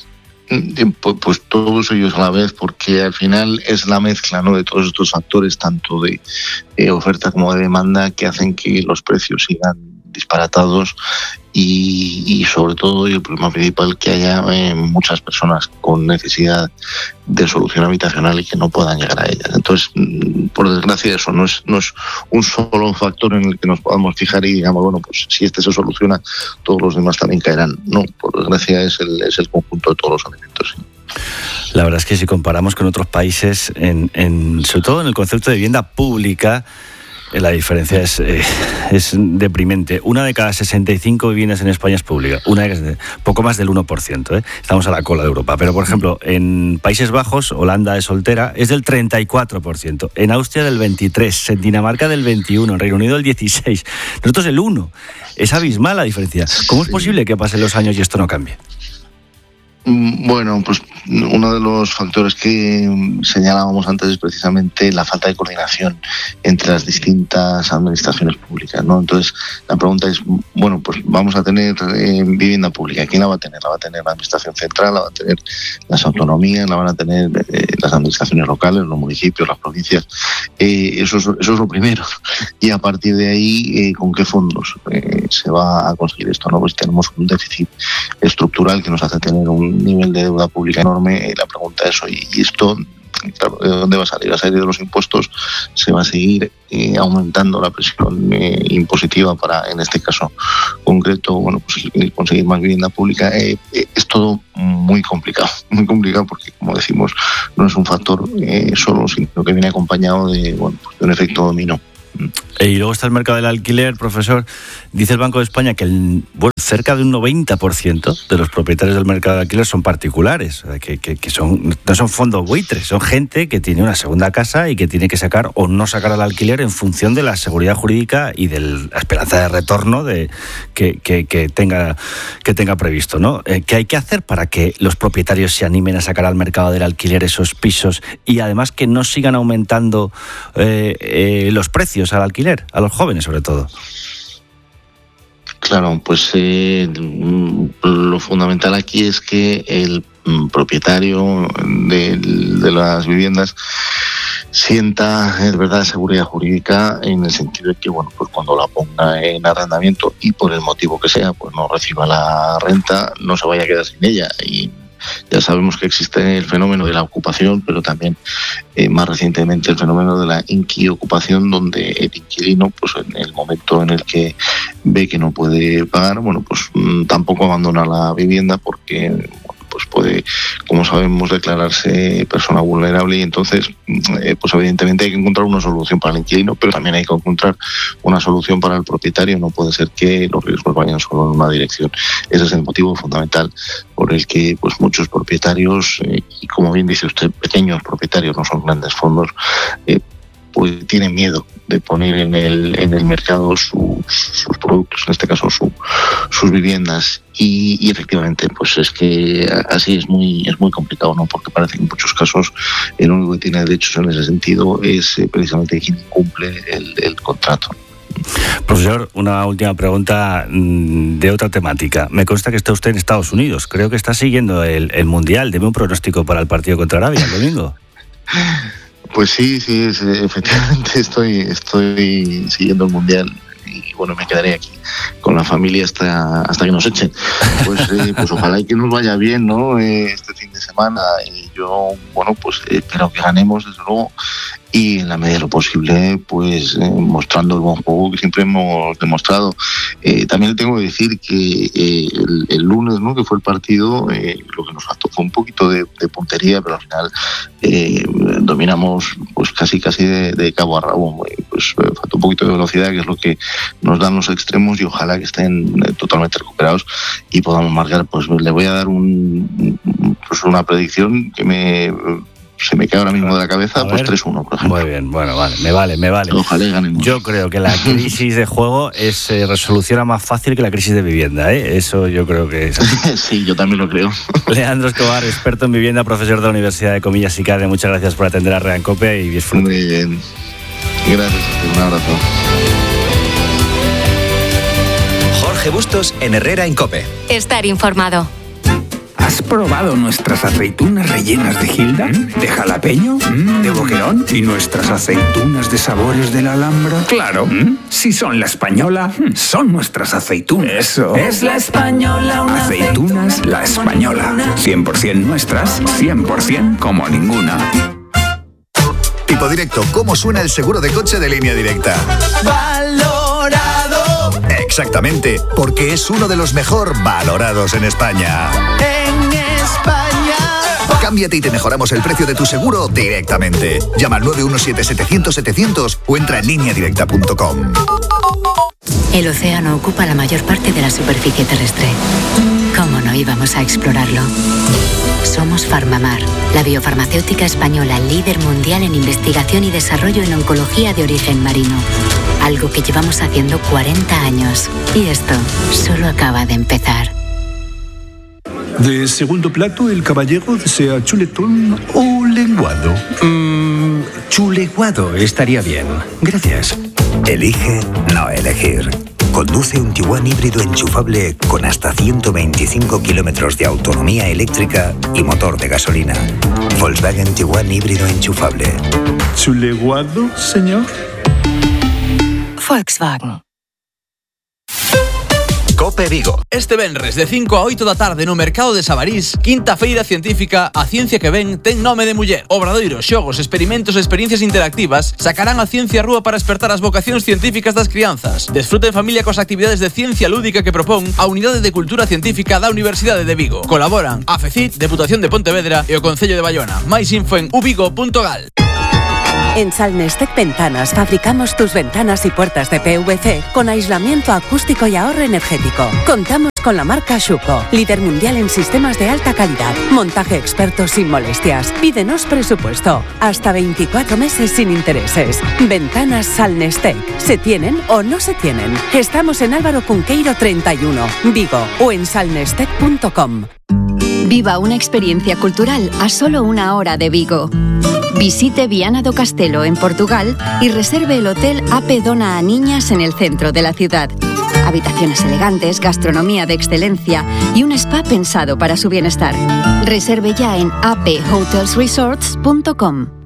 Pues todos ellos a la vez, porque al final es la mezcla, ¿no?, de todos estos factores, tanto de eh, oferta como de demanda, que hacen que los precios sigan disparatados y, y sobre todo, y el problema principal, que haya eh, muchas personas con necesidad de solución habitacional y que no puedan llegar a ellas. Entonces, por desgracia, eso no es, no es un solo factor en el que nos podamos fijar y digamos, bueno, pues si este se soluciona, todos los demás también caerán. No, por desgracia es el, es el conjunto de todos los elementos, sí. La verdad es que si comparamos con otros países, en, en, sobre todo en el concepto de vivienda pública, la diferencia es, eh, es deprimente. Una de cada sesenta y cinco viviendas en España es pública. Una de cada, poco más del uno por ciento. ¿eh? Estamos a la cola de Europa. Pero, por ejemplo, en Países Bajos, Holanda es soltera, es del treinta y cuatro por ciento. En Austria del veintitrés por ciento. En Dinamarca del veintiuno por ciento. En Reino Unido del dieciséis por ciento. Nosotros el uno por ciento. Es abismal la diferencia. ¿Cómo es posible que pasen los años y esto no cambie? Bueno, pues uno de los factores que señalábamos antes es precisamente la falta de coordinación entre las distintas administraciones públicas, ¿no? Entonces, la pregunta es, bueno, pues vamos a tener eh, vivienda pública. ¿Quién la va a tener? La va a tener la administración central, la va a tener las autonomías, la van a tener eh, las administraciones locales, los municipios, las provincias. Eh, eso, es, eso es lo primero. Y a partir de ahí, eh, ¿con qué fondos eh, se va a conseguir esto, ¿no? Pues tenemos un déficit estructural que nos hace tener un nivel de deuda pública enorme. Y la pregunta es, ¿y esto claro, de dónde va a salir? ¿Va a salir de los impuestos? ¿Se va a seguir eh, aumentando la presión eh, impositiva para, en este caso concreto, bueno, pues conseguir más vivienda pública? Eh, eh, es todo muy complicado, muy complicado porque, como decimos, no es un factor eh, solo, sino que viene acompañado de, bueno, pues de un efecto dominó. Y luego está el mercado del alquiler, profesor. Dice el Banco de España que el, bueno, cerca de un noventa por ciento de los propietarios del mercado del alquiler son particulares, que, que, que son, no son fondos buitres, son gente que tiene una segunda casa y que tiene que sacar o no sacar al alquiler en función de la seguridad jurídica y de la esperanza de retorno de, que, que, que, tenga, que tenga previsto, ¿no? Eh, ¿Qué hay que hacer para que los propietarios se animen a sacar al mercado del alquiler esos pisos y además que no sigan aumentando eh, eh, los precios al alquiler, a los jóvenes sobre todo? Claro, pues eh, lo fundamental aquí es que el propietario de, de las viviendas sienta, es verdad, seguridad jurídica en el sentido de que, bueno, pues cuando la ponga en arrendamiento y por el motivo que sea, pues no reciba la renta, no se vaya a quedar sin ella. Y ya sabemos que existe el fenómeno de la ocupación, pero también eh, más recientemente el fenómeno de la inquiocupación, donde el inquilino, pues en el momento en el que ve que no puede pagar, bueno, pues mmm, tampoco abandona la vivienda porque, bueno, pues puede, como sabemos, declararse persona vulnerable y entonces, eh, pues evidentemente hay que encontrar una solución para el inquilino, pero también hay que encontrar una solución para el propietario. No puede ser que los riesgos vayan solo en una dirección. Ese es el motivo fundamental por el que, pues, muchos propietarios, eh, y como bien dice usted, pequeños propietarios, no son grandes fondos, eh, pues tienen miedo de poner en el en el mercado su, sus productos, en este caso su, sus viviendas, y, y efectivamente pues es que así es muy es muy complicado, ¿no? Porque parece que en muchos casos el único que tiene derechos en ese sentido es eh, precisamente quien incumple el, el contrato. Profesor, una última pregunta de otra temática. Me consta que está usted en Estados Unidos. Creo que está siguiendo el, el Mundial. Deme un pronóstico para el partido contra Arabia el domingo. Pues sí, sí, es, efectivamente estoy, estoy siguiendo el Mundial y bueno, me quedaré aquí con la familia hasta hasta que nos echen. Pues, eh, pues ojalá y que nos vaya bien, ¿no? Eh, este fin de semana. Y yo, bueno, pues eh, espero que ganemos, desde luego, y en la medida de lo posible, pues eh, mostrando el buen juego que siempre hemos demostrado. Eh, también le tengo que decir que eh, el, el lunes, ¿no?, que fue el partido, eh, lo que nos faltó fue un poquito de, de puntería, pero al final eh, dominamos pues casi casi de, de cabo a rabo. Pues eh, faltó un poquito de velocidad, que es lo que nos dan los extremos, y ojalá que estén eh, totalmente recuperados y podamos marcar. Pues le voy a dar un, pues una predicción que me... se me cae ahora mismo de la cabeza, pues tres uno, por ejemplo. Muy bien, bueno, vale, me vale, me vale. Ojalá ganemos. Yo creo que la crisis de juego es eh, resoluciona más fácil que la crisis de vivienda, ¿eh? Eso yo creo que es así. Sí, yo también lo creo. Leandro Escobar, experto en vivienda, profesor de la Universidad de Comillas y Cade, muchas gracias por atender a Herrera en COPE y disfrute. Muy bien. Gracias, un abrazo. Jorge Bustos en Herrera en COPE. Estar informado. ¿Has probado nuestras aceitunas rellenas de Gilda? ¿De jalapeño? ¿De boquerón? ¿Y nuestras aceitunas de sabores de la Alhambra? Claro, si son la española, son nuestras aceitunas. Eso. Es la española, una aceitunas aceituna la española. cien por ciento nuestras, cien por ciento como ninguna. Tipo Directo, ¿cómo suena el seguro de coche de Línea Directa? Valorado. Exactamente, porque es uno de los mejor valorados en España. En España. Cámbiate y te mejoramos el precio de tu seguro directamente. Llama al nueve uno siete setecientos setecientos o entra en línea directa punto com. El océano ocupa la mayor parte de la superficie terrestre. ¿Cómo no íbamos a explorarlo? Somos Farmamar, la biofarmacéutica española líder mundial en investigación y desarrollo en oncología de origen marino. Algo que llevamos haciendo cuarenta años. Y esto solo acaba de empezar. De segundo plato, el caballero desea chuletón o lenguado. Mm, chuleguado estaría bien. Gracias. Elige no elegir. Conduce un Tiguan híbrido enchufable con hasta ciento veinticinco kilómetros de autonomía eléctrica y motor de gasolina. Volkswagen Tiguan híbrido enchufable. ¿Chuleguado, señor? Volkswagen. COPE Vigo. Este venres de cinco a oito da tarde no mercado de Sabarís, quinta feira científica A Ciencia que Ven ten nome de muller. Obradoiros, xogos, experimentos e experiencias interactivas sacarán a ciencia á rúa para despertar as vocacións científicas das crianzas. Desfruta en familia coas actividades de ciencia lúdica que propón a Unidade de Cultura Científica da Universidade de Vigo. Colaboran a FECIT, Deputación de Pontevedra e o Concello de Bayona. Máis info en uvigo punto gal. En Salnestec Ventanas fabricamos tus ventanas y puertas de P V C con aislamiento acústico y ahorro energético. Contamos con la marca Schuko, líder mundial en sistemas de alta calidad. Montaje experto sin molestias. Pídenos presupuesto. Hasta veinticuatro meses sin intereses. Ventanas Salnestec. ¿Se tienen o no se tienen? Estamos en Álvaro Cunqueiro treinta y uno, Vigo, o en salnestec punto com. Viva una experiencia cultural a solo una hora de Vigo. Visite Viana do Castelo en Portugal y reserve el hotel A P Dona a Niñas en el centro de la ciudad. Habitaciones elegantes, gastronomía de excelencia y un spa pensado para su bienestar. Reserve ya en a p hotels resorts punto com.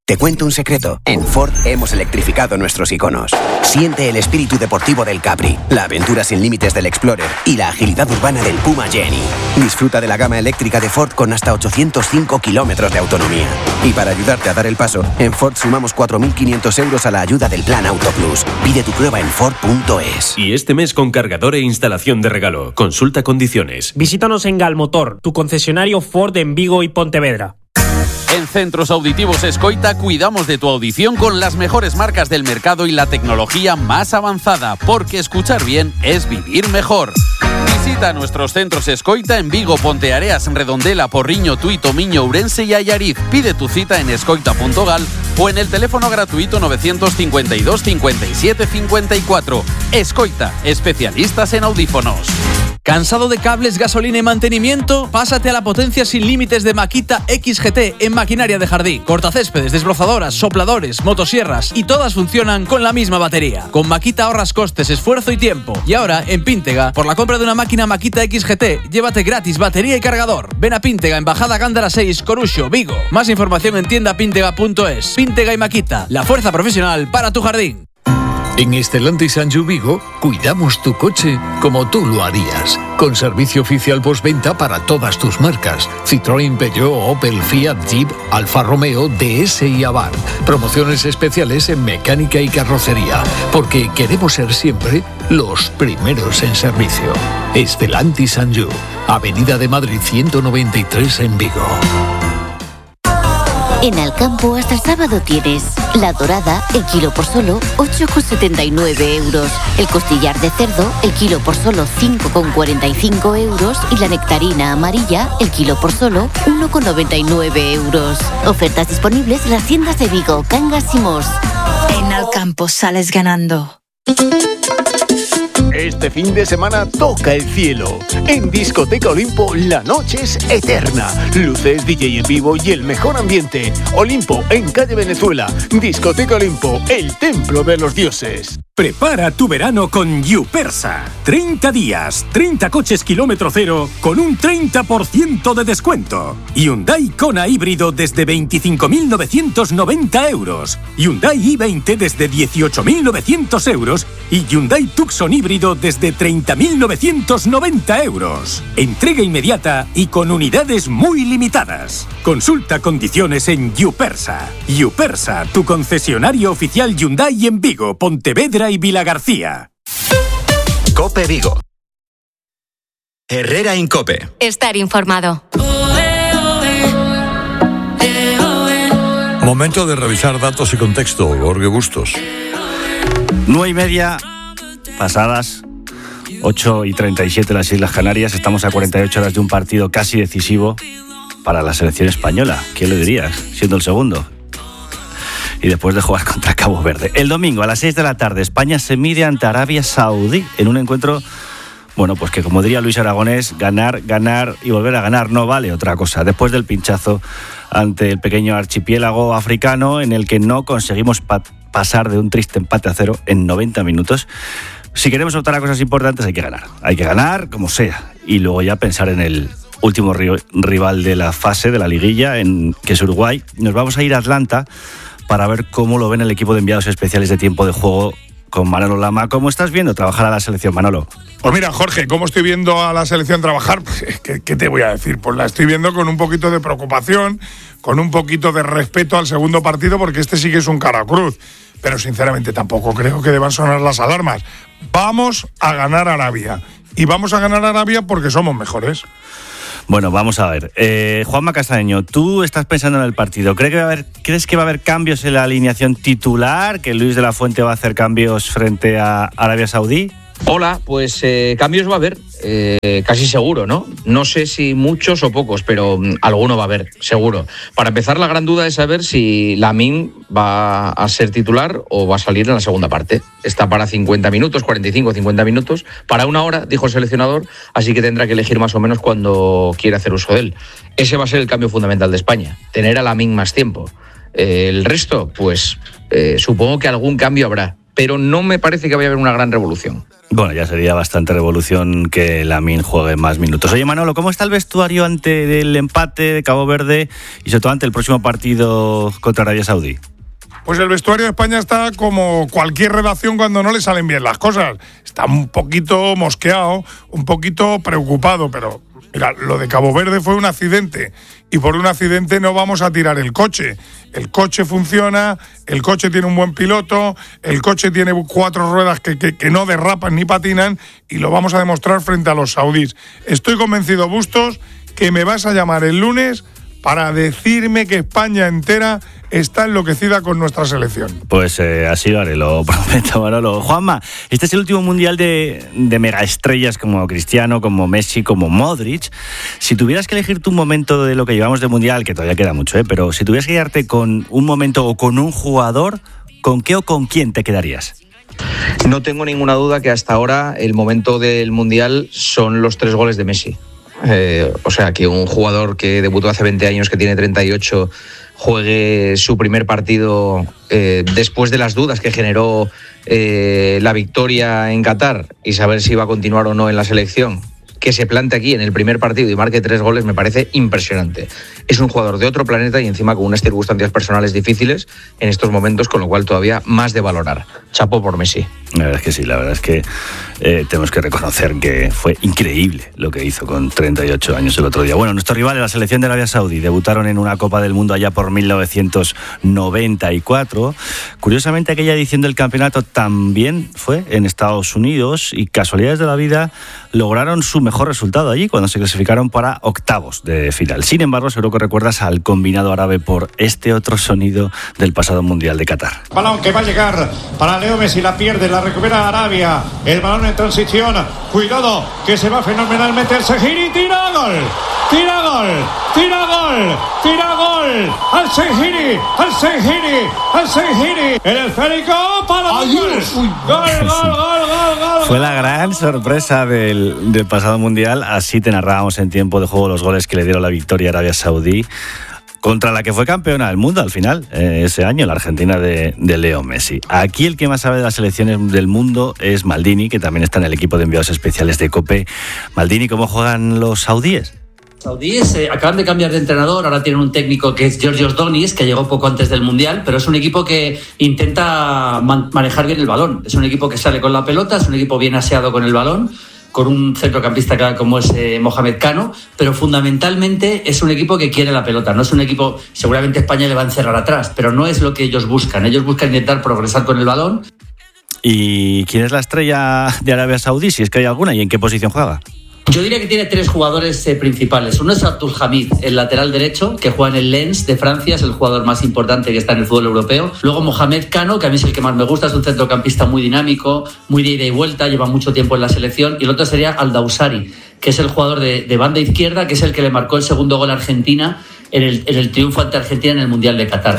Te cuento un secreto. En Ford hemos electrificado nuestros iconos. Siente el espíritu deportivo del Capri, la aventura sin límites del Explorer y la agilidad urbana del Puma Jenny. Disfruta de la gama eléctrica de Ford con hasta ochocientos cinco kilómetros de autonomía. Y para ayudarte a dar el paso, en Ford sumamos cuatro mil quinientos euros a la ayuda del Plan Auto Plus. Pide tu prueba en Ford punto es. Y este mes con cargador e instalación de regalo. Consulta condiciones. Visítanos en Galmotor, tu concesionario Ford en Vigo y Pontevedra. En Centros Auditivos Escoita cuidamos de tu audición con las mejores marcas del mercado y la tecnología más avanzada, porque escuchar bien es vivir mejor. Visita nuestros centros Escoita en Vigo, Ponteareas, Redondela, Porriño, Tui, Tomiño, Ourense y Allariz. Pide tu cita en escoita punto gal o en el teléfono gratuito novecientos cincuenta y dos cincuenta y siete cincuenta y cuatro. Escoita, especialistas en audífonos. ¿Cansado de cables, gasolina y mantenimiento? Pásate a la potencia sin límites de Makita X G T en maquinaria de jardín. Cortacéspedes, desbrozadoras, sopladores, motosierras y todas funcionan con la misma batería. Con Makita ahorras costes, esfuerzo y tiempo. Y ahora, en Píntega, por la compra de una máquina Makita X G T, llévate gratis batería y cargador. Ven a Píntega, Embajada Gándara seis, Coruxo, Vigo. Más información en tienda píntega punto es. Píntega y Makita, la fuerza profesional para tu jardín. En Stellantis Anjou Vigo cuidamos tu coche como tú lo harías, con servicio oficial postventa para todas tus marcas: Citroën, Peugeot, Opel, Fiat, Jeep, Alfa Romeo, D S y Abarth. Promociones especiales en mecánica y carrocería, porque queremos ser siempre los primeros en servicio. Stellantis Anjou, Avenida de Madrid ciento noventa y tres en Vigo. En Alcampo hasta el sábado tienes la dorada, el kilo por solo ocho con setenta y nueve euros. El costillar de cerdo, el kilo por solo cinco con cuarenta y cinco euros. Y la nectarina amarilla, el kilo por solo uno con noventa y nueve euros. Ofertas disponibles en las tiendas de Vigo, Cangas y Mos. En Alcampo sales ganando. Este fin de semana toca el cielo. En Discoteca Olimpo la noche es eterna. Luces, D J en vivo y el mejor ambiente. Olimpo, en calle Venezuela. Discoteca Olimpo, el templo de los dioses. Prepara tu verano con Yupersa. treinta días, treinta coches kilómetro cero con un treinta por ciento de descuento. Hyundai Kona híbrido desde veinticinco mil novecientos noventa euros. Hyundai i veinte desde dieciocho mil novecientos euros. Y Hyundai Tucson híbrido desde treinta mil novecientos noventa euros. Entrega inmediata y con unidades muy limitadas. Consulta condiciones en Yupersa. Yupersa, tu concesionario oficial Hyundai en Vigo, Pontevedra y Vilagarcía. Cope Vigo. Herrera Incope. Estar informado. Momento de revisar datos y contexto. Jorge Bustos. Nueve y media pasadas, ocho y treinta y siete las Islas Canarias. Estamos a cuarenta y ocho horas de un partido casi decisivo para la selección española. ¿Quién lo diría? Siendo el segundo. Y después de jugar contra Cabo Verde. El domingo a las seis de la tarde, España se mide ante Arabia Saudí en un encuentro, bueno, pues que como diría Luis Aragonés, ganar, ganar y volver a ganar no vale otra cosa. Después del pinchazo ante el pequeño archipiélago africano en el que no conseguimos pa- pasar de un triste empate a cero en noventa minutos. Si queremos optar a cosas importantes hay que ganar. Hay que ganar como sea y luego ya pensar en el último ri- rival de la fase de la liguilla, en, que es Uruguay. Nos vamos a ir a Atlanta para ver cómo lo ven el equipo de enviados especiales de tiempo de juego con Manolo Lama. ¿Cómo estás viendo trabajar a la selección, Manolo? Pues mira, Jorge, ¿cómo estoy viendo a la selección trabajar? ¿Qué, qué te voy a decir? Pues la estoy viendo con un poquito de preocupación, con un poquito de respeto al segundo partido, porque este sí que es un cara cruz. Pero sinceramente tampoco creo que deban sonar las alarmas. Vamos a ganar a Arabia. Y vamos a ganar a Arabia porque somos mejores. Bueno, vamos a ver. Eh, Juanma Castaño, tú estás pensando en el partido. ¿Crees que, va a haber, ¿Crees que va a haber cambios en la alineación titular? ¿Que Luis de la Fuente va a hacer cambios frente a Arabia Saudí? Hola, pues eh, cambios va a haber, eh, casi seguro, ¿no? No sé si muchos o pocos, pero mm, alguno va a haber, seguro. Para empezar, la gran duda es saber si Lamine va a ser titular o va a salir en la segunda parte. Está para cincuenta minutos, cuarenta y cinco, cincuenta minutos, para una hora, dijo el seleccionador, así que tendrá que elegir más o menos cuando quiere hacer uso de él. Ese va a ser el cambio fundamental de España, tener a Lamine más tiempo. Eh, el resto, pues eh, supongo que algún cambio habrá. pero no me parece que vaya a haber una gran revolución. Bueno, ya sería bastante revolución que Lamine juegue más minutos. Oye, Manolo, ¿cómo está el vestuario ante el empate de Cabo Verde y sobre todo ante el próximo partido contra Arabia Saudí? Pues el vestuario de España está como cualquier redacción cuando no le salen bien las cosas. Está un poquito mosqueado, un poquito preocupado, pero mira, lo de Cabo Verde fue un accidente y por un accidente no vamos a tirar el coche. El coche funciona, el coche tiene un buen piloto, el coche tiene cuatro ruedas que, que, que no derrapan ni patinan y lo vamos a demostrar frente a los saudíes. Estoy convencido, Bustos, que me vas a llamar el lunes para decirme que España entera está enloquecida con nuestra selección. Pues eh, así lo haré, lo prometo, Manolo. Juanma, este es el último mundial de, de megaestrellas como Cristiano, como Messi, como Modric. Si tuvieras que elegir tu momento de lo que llevamos de mundial, que todavía queda mucho, ¿eh? Pero si tuvieras que quedarte con un momento o con un jugador, ¿con qué o con quién te quedarías? No tengo ninguna duda que hasta ahora el momento del mundial son los tres goles de Messi. Eh, o sea, que un jugador que debutó hace veinte años, que tiene treinta y ocho, juegue su primer partido eh, después de las dudas que generó eh, la victoria en Qatar y saber si va a continuar o no en la selección, que se plante aquí en el primer partido y marque tres goles, me parece impresionante. Es un jugador de otro planeta y encima con unas circunstancias personales difíciles en estos momentos, con lo cual todavía más de valorar. Chapo por Messi. La verdad es que sí, la verdad es que eh, tenemos que reconocer que fue increíble lo que hizo con treinta y ocho años el otro día. Bueno, nuestros rivales, la selección de Arabia Saudí, debutaron en una Copa del Mundo allá por mil novecientos noventa y cuatro. Curiosamente, aquella edición del campeonato también fue en Estados Unidos y, casualidades de la vida, lograron su mejor resultado allí cuando se clasificaron para octavos de final. Sin embargo, seguro que recuerdas al combinado árabe por este otro sonido del pasado Mundial de Qatar. Balón que va a llegar para Leo Messi, la pierde, la recupera Arabia, el balón en transición, cuidado que se va fenomenalmente el Sejiri, tira gol, tira gol, tira gol, tira gol, al Sejiri, al Sejiri, al Sejiri, el esférico para el gol, gol, gol, gol, gol, gol. Fue la gran sorpresa del, del pasado Mundial, así te narrábamos en tiempo de juego los goles que le dieron la victoria a Arabia Saudí, contra la que fue campeona del mundo al final, eh, ese año, la Argentina de, de Leo Messi. Aquí el que más sabe de las selecciones del mundo es Maldini, que también está en el equipo de enviados especiales de COPE. Maldini, ¿cómo juegan los saudíes? Saudíes eh, acaban de cambiar de entrenador, ahora tienen un técnico que es Georgios Donis, que llegó poco antes del Mundial, pero es un equipo que intenta man- manejar bien el balón. Es un equipo que sale con la pelota, es un equipo bien aseado con el balón, con un centrocampista claro como es eh, Mohamed Cano, pero fundamentalmente es un equipo que quiere la pelota, no es un equipo, seguramente España le va a encerrar atrás, pero no es lo que ellos buscan, ellos buscan intentar progresar con el balón. ¿Y quién es la estrella de Arabia Saudí, si es que hay alguna, y en qué posición juega? Yo diría que tiene tres jugadores eh, principales. Uno es Abdul Hamid, el lateral derecho, que juega en el Lens de Francia, es el jugador más importante que está en el fútbol europeo. Luego Mohamed Cano, que a mí es el que más me gusta, es un centrocampista muy dinámico, muy de ida y vuelta, lleva mucho tiempo en la selección. Y el otro sería Al-Dawsari, que es el jugador de, de banda izquierda, que es el que le marcó el segundo gol a Argentina en el, en el triunfo ante Argentina en el Mundial de Qatar.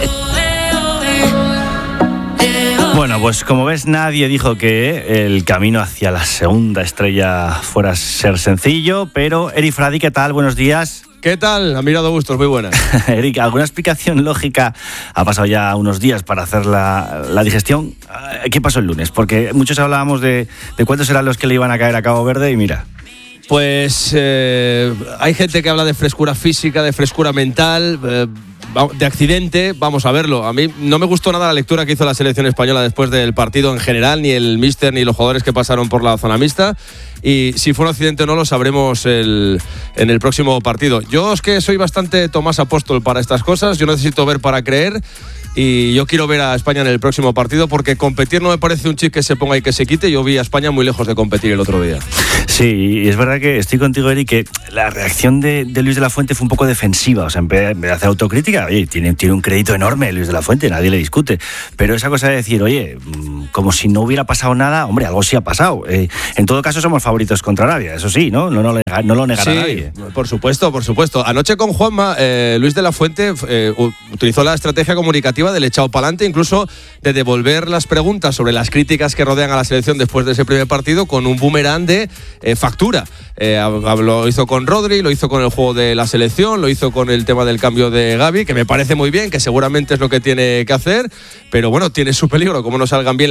Bueno, pues como ves, nadie dijo que el camino hacia la segunda estrella fuera a ser sencillo, pero Eric Fradi, ¿qué tal? Buenos días. ¿Qué tal? Admirado Bustos, muy buenas. Eric, ¿alguna explicación lógica? Ha pasado ya unos días para hacer la, la digestión. ¿Qué pasó el lunes? Porque muchos hablábamos de, de cuántos eran los que le iban a caer a Cabo Verde y mira... Pues eh, hay gente que habla de frescura física, de frescura mental, eh, de accidente, vamos a verlo. A mí no me gustó nada la lectura que hizo la selección española después del partido en general, ni el míster ni los jugadores que pasaron por la zona mixta. Y si fue un accidente o no lo sabremos el, en el próximo partido. Yo es que soy bastante Tomás Apóstol para estas cosas, yo necesito ver para creer. Y yo quiero ver a España en el próximo partido porque competir no me parece un chip que se ponga y que se quite. Yo vi a España muy lejos de competir el otro día. Sí, y es verdad que estoy contigo, Eric, que la reacción de, de Luis de la Fuente fue un poco defensiva. O sea, en vez de hacer autocrítica, oye, tiene, tiene un crédito enorme Luis de la Fuente, nadie le discute. Pero esa cosa de decir, oye, como si no hubiera pasado nada, hombre, algo sí ha pasado. Eh, en todo caso, somos favoritos contra Arabia, eso sí, ¿no? No, no, no lo negará sí, nadie. Por supuesto, por supuesto. Anoche con Juanma, eh, Luis de la Fuente eh, utilizó la estrategia comunicativa del echado para adelante, incluso de devolver las preguntas sobre las críticas que rodean a la selección después de ese primer partido con un boomerang de eh, factura. Eh, lo hizo con Rodri, lo hizo con el juego de la selección, lo hizo con el tema del cambio de Gavi, que me parece muy bien, que seguramente es lo que tiene que hacer, pero bueno, tiene su peligro, como no salgan bien las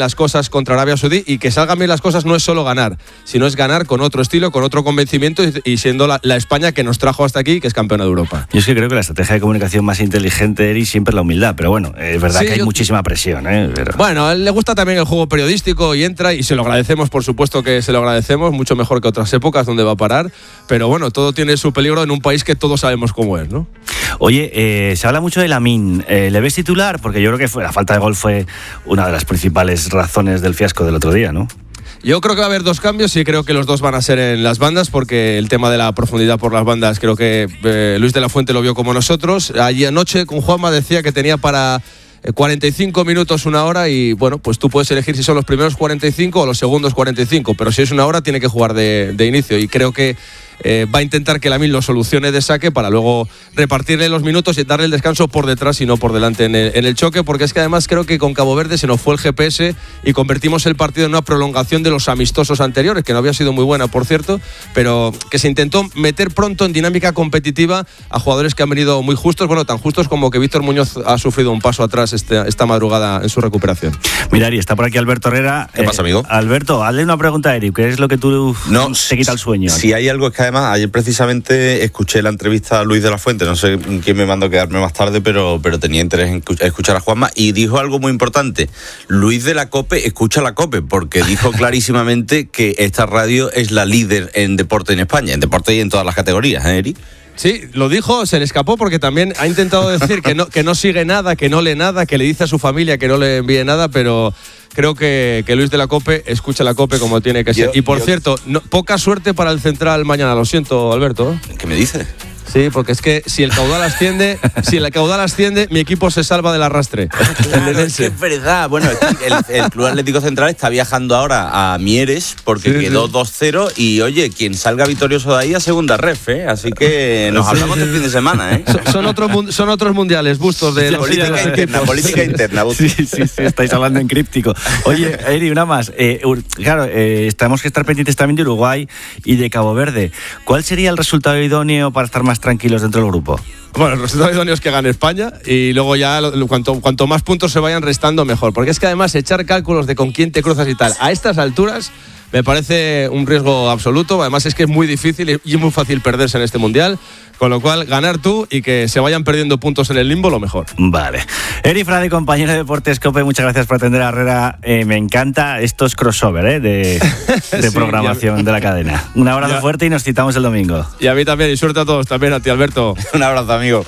las cosas contra Arabia Saudí, y que salgan bien las cosas no es solo ganar, sino es ganar con otro estilo, con otro convencimiento y, y siendo la, la España que nos trajo hasta aquí, que es campeona de Europa. Yo es que creo que la estrategia de comunicación más inteligente, Eri, siempre es la humildad, pero bueno, es verdad Sí, que hay yo... muchísima presión, ¿eh? Pero... Bueno, a él le gusta también el juego periodístico y entra, y se lo agradecemos, por supuesto que se lo agradecemos, mucho mejor que otras épocas donde va a parar, pero bueno, todo tiene su peligro en un país que todos sabemos cómo es, ¿no? Oye, eh, se habla mucho de Lamine, eh, ¿le ves titular? Porque yo creo que fue, la falta de gol fue una de las principales razones del fiasco del otro día, ¿no? Yo creo que va a haber dos cambios y creo que los dos van a ser en las bandas, porque el tema de la profundidad por las bandas creo que eh, Luis de la Fuente lo vio como nosotros. Ayer anoche con Juanma decía que tenía para cuarenta y cinco minutos, una hora, y bueno, pues tú puedes elegir si son los primeros cuarenta y cinco o los segundos cuarenta y cinco, pero si es una hora tiene que jugar de, de inicio, y creo que eh, va a intentar que Lamine lo solucione de saque para luego repartirle los minutos y darle el descanso por detrás y no por delante en el, en el choque, porque es que además creo que con Cabo Verde se nos fue el G P S y convertimos el partido en una prolongación de los amistosos anteriores, que no había sido muy buena, por cierto, pero que se intentó meter pronto en dinámica competitiva a jugadores que han venido muy justos, bueno, tan justos como que Víctor Muñoz ha sufrido un paso atrás este, esta madrugada en su recuperación. Mira, Eri, está por aquí Alberto Herrera. ¿Qué pasa, amigo? Eh, Alberto, hazle una pregunta a Eri, ¿qué es lo que tú no, te quita el sueño? Si hay algo, es que además ayer precisamente escuché la entrevista a Luis de la Fuente, no sé quién me mandó a quedarme más tarde, pero, pero tenía interés en escuchar a Juanma, y dijo algo muy importante. Luis de la COPE escucha la COPE, porque dijo clarísimamente que esta radio es la líder en deporte en España, en deporte y en todas las categorías, ¿eh, Eri? Sí, lo dijo, se le escapó porque también ha intentado decir que no, que no sigue nada, que no lee nada, que le dice a su familia que no le envíe nada, pero creo que, que Luis de la COPE escucha la COPE como tiene que ser. Yo, y por yo... cierto, no, poca suerte para el central mañana, lo siento, Alberto. ¿Qué me dices? Sí, porque es que si el caudal asciende, si el caudal asciende, mi equipo se salva del arrastre. Claro, es que es verdad. Bueno, el, el Club Atlético Central está viajando ahora a Mieres porque sí, quedó sí. dos cero, y oye, quien salga victorioso de ahí a segunda ref, ¿eh? Así que nos sí, hablamos sí. del fin de semana, ¿eh? Son, son, otros, son otros mundiales, Bustos, de sí, los política de interna, equipos. política interna. Sí, sí, sí, estáis hablando en críptico. Oye, Eri, una más. Eh, claro, eh, tenemos que estar pendientes también de Uruguay y de Cabo Verde. ¿Cuál sería el resultado idóneo para estar más tranquilos dentro del grupo? Bueno, el resultado idóneo es que gane España, y luego ya cuanto, cuanto más puntos se vayan restando, mejor. Porque es que además echar cálculos de con quién te cruzas y tal, a estas alturas me parece un riesgo absoluto. Además es que es muy difícil y es muy fácil perderse en este Mundial. Con lo cual, ganar tú y que se vayan perdiendo puntos en el limbo, lo mejor. Vale. Eri Frade, compañero de Deportes COPE, muchas gracias por atender a Herrera. Eh, me encanta estos crossover ¿eh? de, de sí, programación ya... de la cadena. Un abrazo ya. fuerte y nos citamos el domingo. Y a mí también, y suerte a todos, también a ti, Alberto. Un abrazo, amigo.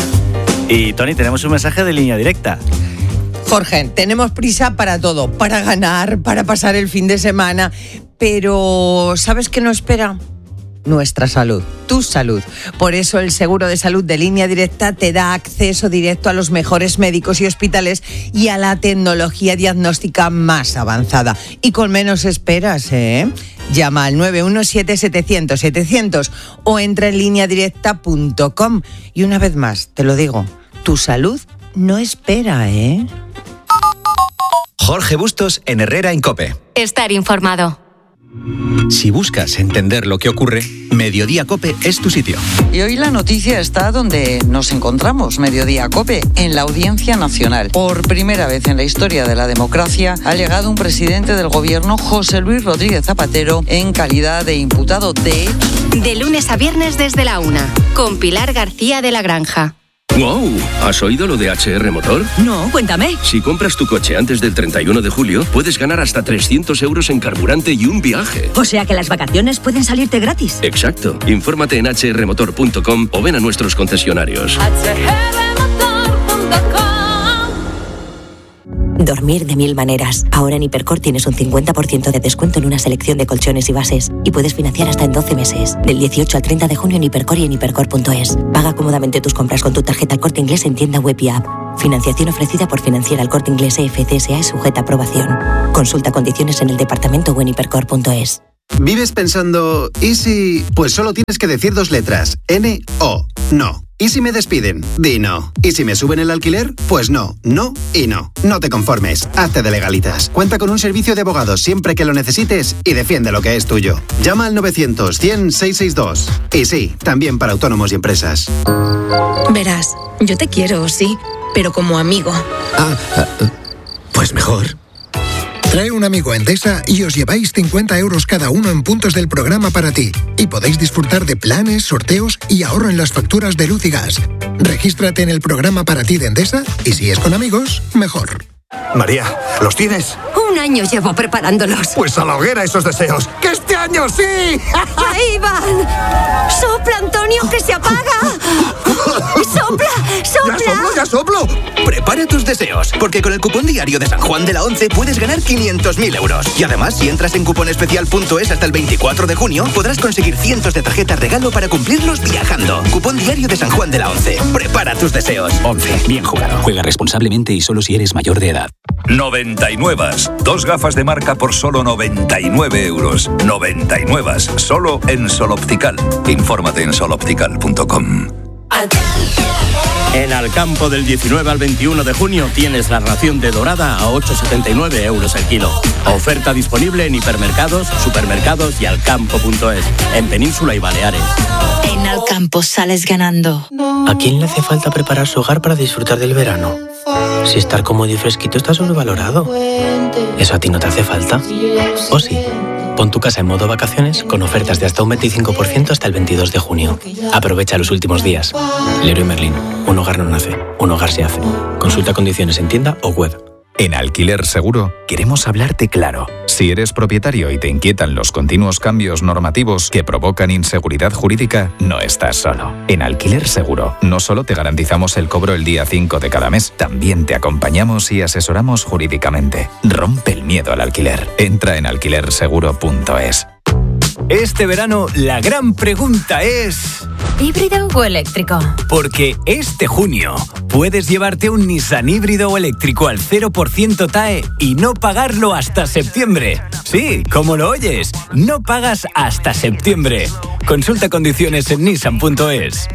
Y Tony, tenemos un mensaje de línea directa. Jorge, tenemos prisa para todo, para ganar, para pasar el fin de semana, pero ¿sabes qué nos espera? Nuestra salud, tu salud. Por eso el seguro de salud de Línea Directa te da acceso directo a los mejores médicos y hospitales y a la tecnología diagnóstica más avanzada. Y con menos esperas, ¿eh? Llama al nueve uno siete, setecientos, setecientos o entra en línea directa punto com. Y una vez más, te lo digo, tu salud no espera, ¿eh? Jorge Bustos en Herrera en COPE. Estar informado. Si buscas entender lo que ocurre, Mediodía COPE es tu sitio. Y hoy la noticia está donde nos encontramos, Mediodía COPE, en la Audiencia Nacional. Por primera vez en la historia de la democracia ha llegado un presidente del gobierno, José Luis Rodríguez Zapatero, en calidad de imputado. De hecho, de lunes a viernes desde la una, con Pilar García de la Granja. ¡Wow! ¿Has oído lo de H R Motor? No, cuéntame. Si compras tu coche antes del treinta y uno de julio, puedes ganar hasta trescientos euros en carburante y un viaje. O sea que las vacaciones pueden salirte gratis. Exacto. Infórmate en hache erre motor punto com o ven a nuestros concesionarios. hache erre motor punto com. Dormir de mil maneras. Ahora en Hipercor tienes un cincuenta por ciento de descuento en una selección de colchones y bases. Y puedes financiar hasta en doce meses. Del dieciocho al treinta de junio en Hipercor y en hipercor punto es. Paga cómodamente tus compras con tu tarjeta El Corte Inglés en tienda web y app. Financiación ofrecida por Financiera El Corte Inglés E F C S A y sujeta a aprobación. Consulta condiciones en el departamento o en hipercor punto es. ¿Vives pensando, ¿y si...? Pues solo tienes que decir dos letras. N O. No. ¿Y si me despiden? Di no. ¿Y si me suben el alquiler? Pues no, no y no. No te conformes. Hazte de Legalitas. Cuenta con un servicio de abogados siempre que lo necesites y defiende lo que es tuyo. Llama al novecientos, cien, seiscientos sesenta y dos. Y sí, también para autónomos y empresas. Verás, yo te quiero, sí, pero como amigo. Ah, pues mejor. Trae un amigo a Endesa y os lleváis cincuenta euros cada uno en puntos del programa para ti. Y podéis disfrutar de planes, sorteos y ahorro en las facturas de luz y gas. Regístrate en el programa para ti de Endesa y si es con amigos, mejor. María, ¿los tienes? Un año llevo preparándolos. Pues a la hoguera esos deseos. ¡Que este año sí! ¡Ahí van! ¡Sopla, Antonio, que se apaga! ¡Sopla, sopla! ¡Ya soplo, ya soplo! Prepara tus deseos, porque con el cupón diario de San Juan de la Once puedes ganar quinientos mil euros. Y además, si entras en cuponespecial punto es hasta el veinticuatro de junio, podrás conseguir cientos de tarjetas regalo para cumplirlos viajando. Cupón diario de San Juan de la Once. Prepara tus deseos. Once. Bien jugado. Juega responsablemente y solo si eres mayor de edad. noventa y nueve. Dos gafas de marca por solo noventa y nueve euros. noventa y nueve. Solo en Sol Optical. Infórmate en sol optical punto com. En Alcampo del diecinueve al veintiuno de junio tienes la ración de dorada a ocho setenta y nueve euros el kilo. Oferta disponible en hipermercados, supermercados y alcampo punto es, en Península y Baleares. En Alcampo sales ganando. ¿A quién le hace falta preparar su hogar para disfrutar del verano? Si estar cómodo y fresquito está sobrevalorado. ¿Eso a ti no te hace falta? ¿O sí? Pon tu casa en modo vacaciones con ofertas de hasta un veinticinco por ciento hasta el veintidós de junio. Aprovecha los últimos días. Leroy Merlin. Un hogar no nace, un hogar se hace. Consulta condiciones en tienda o web. En Alquiler Seguro queremos hablarte claro. Si eres propietario y te inquietan los continuos cambios normativos que provocan inseguridad jurídica, no estás solo. En Alquiler Seguro no solo te garantizamos el cobro el día cinco de cada mes, también te acompañamos y asesoramos jurídicamente. Rompe el miedo al alquiler. Entra en alquiler seguro punto es. Este verano la gran pregunta es... ¿híbrido o eléctrico? Porque este junio puedes llevarte un Nissan híbrido o eléctrico al cero por ciento T A E y no pagarlo hasta septiembre. Sí, como lo oyes, no pagas hasta septiembre. Consulta condiciones en nissan punto es.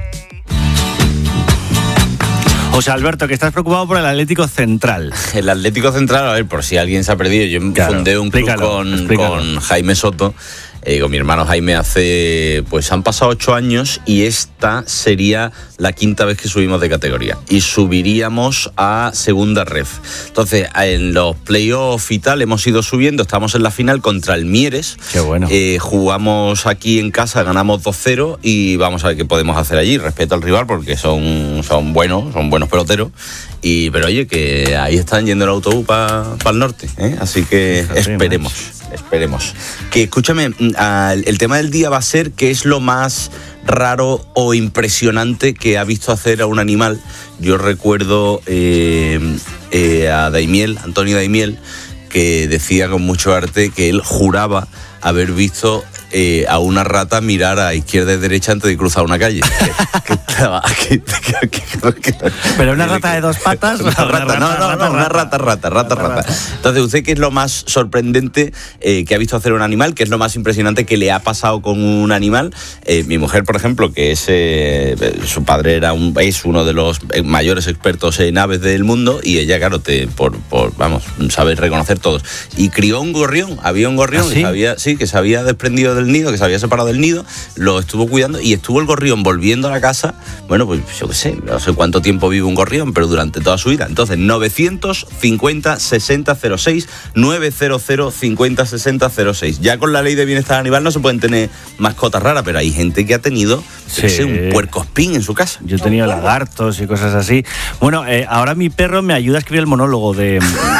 José Alberto, que estás preocupado por el Atlético Central. El Atlético Central, a ver, por si alguien se ha perdido, yo claro, fundé un club con, con Jaime Soto, eh, con mi hermano Jaime, hace, pues han pasado ocho años y esta sería la quinta vez que subimos de categoría y subiríamos a segunda ref. Entonces, en los playoffs y tal hemos ido subiendo, estamos en la final contra el Mieres. Qué bueno. Eh, jugamos aquí en casa, ganamos dos cero y vamos a ver qué podemos hacer allí. Respeto al rival porque son, son buenos, son buenos peloteros. Y, pero oye, que ahí están yendo el autobús para pa el norte, ¿eh? Así que esperemos, esperemos. Que escúchame, el, el tema del día va a ser qué es lo más raro o impresionante que ha visto hacer a un animal. Yo recuerdo eh, eh, a Daimiel, Antonio Daimiel, que decía con mucho arte que él juraba haber visto eh, a una rata mirar a izquierda y derecha antes de cruzar una calle. que, que estaba, que, que, que, que, ¿Pero una rata de dos patas? Una rata, rata, no, no, no, una rata, rata, rata, rata. rata. Entonces, ¿usted qué es lo más sorprendente eh, que ha visto hacer un animal? ¿Qué es lo más impresionante que le ha pasado con un animal? Eh, mi mujer, por ejemplo, que es eh, su padre era un, es uno de los mayores expertos en aves del mundo y ella, claro, te, por, por, vamos, sabe reconocer todos. Y crió un gorrión, había un gorrión, ¿Ah, sí? que, se había, sí, que se había desprendido del nido, que se había separado del nido, lo estuvo cuidando y estuvo el gorrión volviendo a la casa, bueno, pues yo qué sé, no sé cuánto tiempo vive un gorrión, pero durante toda su vida. Entonces, novecientos cincuenta sesenta cero seis, novecientos cincuenta sesenta cero seis. Ya con la ley de bienestar animal no se pueden tener mascotas raras, pero hay gente que ha tenido, sí, sé, un puercoespín en su casa. Yo he tenido lagartos y cosas así. Bueno, eh, ahora mi perro me ayuda a escribir el monólogo de,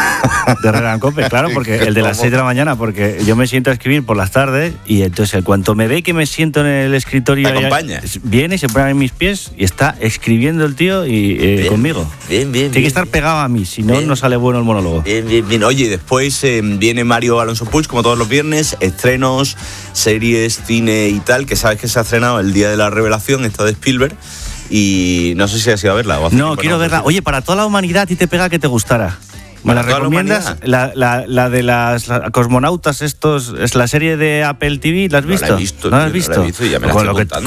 de Herrera en Cope, claro, porque el de las seis de la mañana, porque yo me siento a escribir por las tardes y entonces en cuanto me ve que me siento en el escritorio, ¿te acompaña? Viene y se pone en mis pies y está escribiendo el tío y eh, bien, conmigo. Bien, bien. Tiene bien, que estar pegado a mí, si no, bien. no sale bueno el monólogo. Bien, bien, bien. Oye, después eh, viene Mario Alonso Puig, como todos los viernes, estrenos, series, cine y tal, que sabes que se ha estrenado el día de la revelación, esta de Spielberg, y no sé si has ido a verla. O no, quiero verla. Oye, para toda la humanidad, ¿a ti te pega que te gustara? ¿Me la recomiendas? La, la, la de las la cosmonautas, estos, es la serie de Apple T V, ¿la has visto? No la he visto. ¿No la has visto? No la he visto y ya me la con, estoy lo que,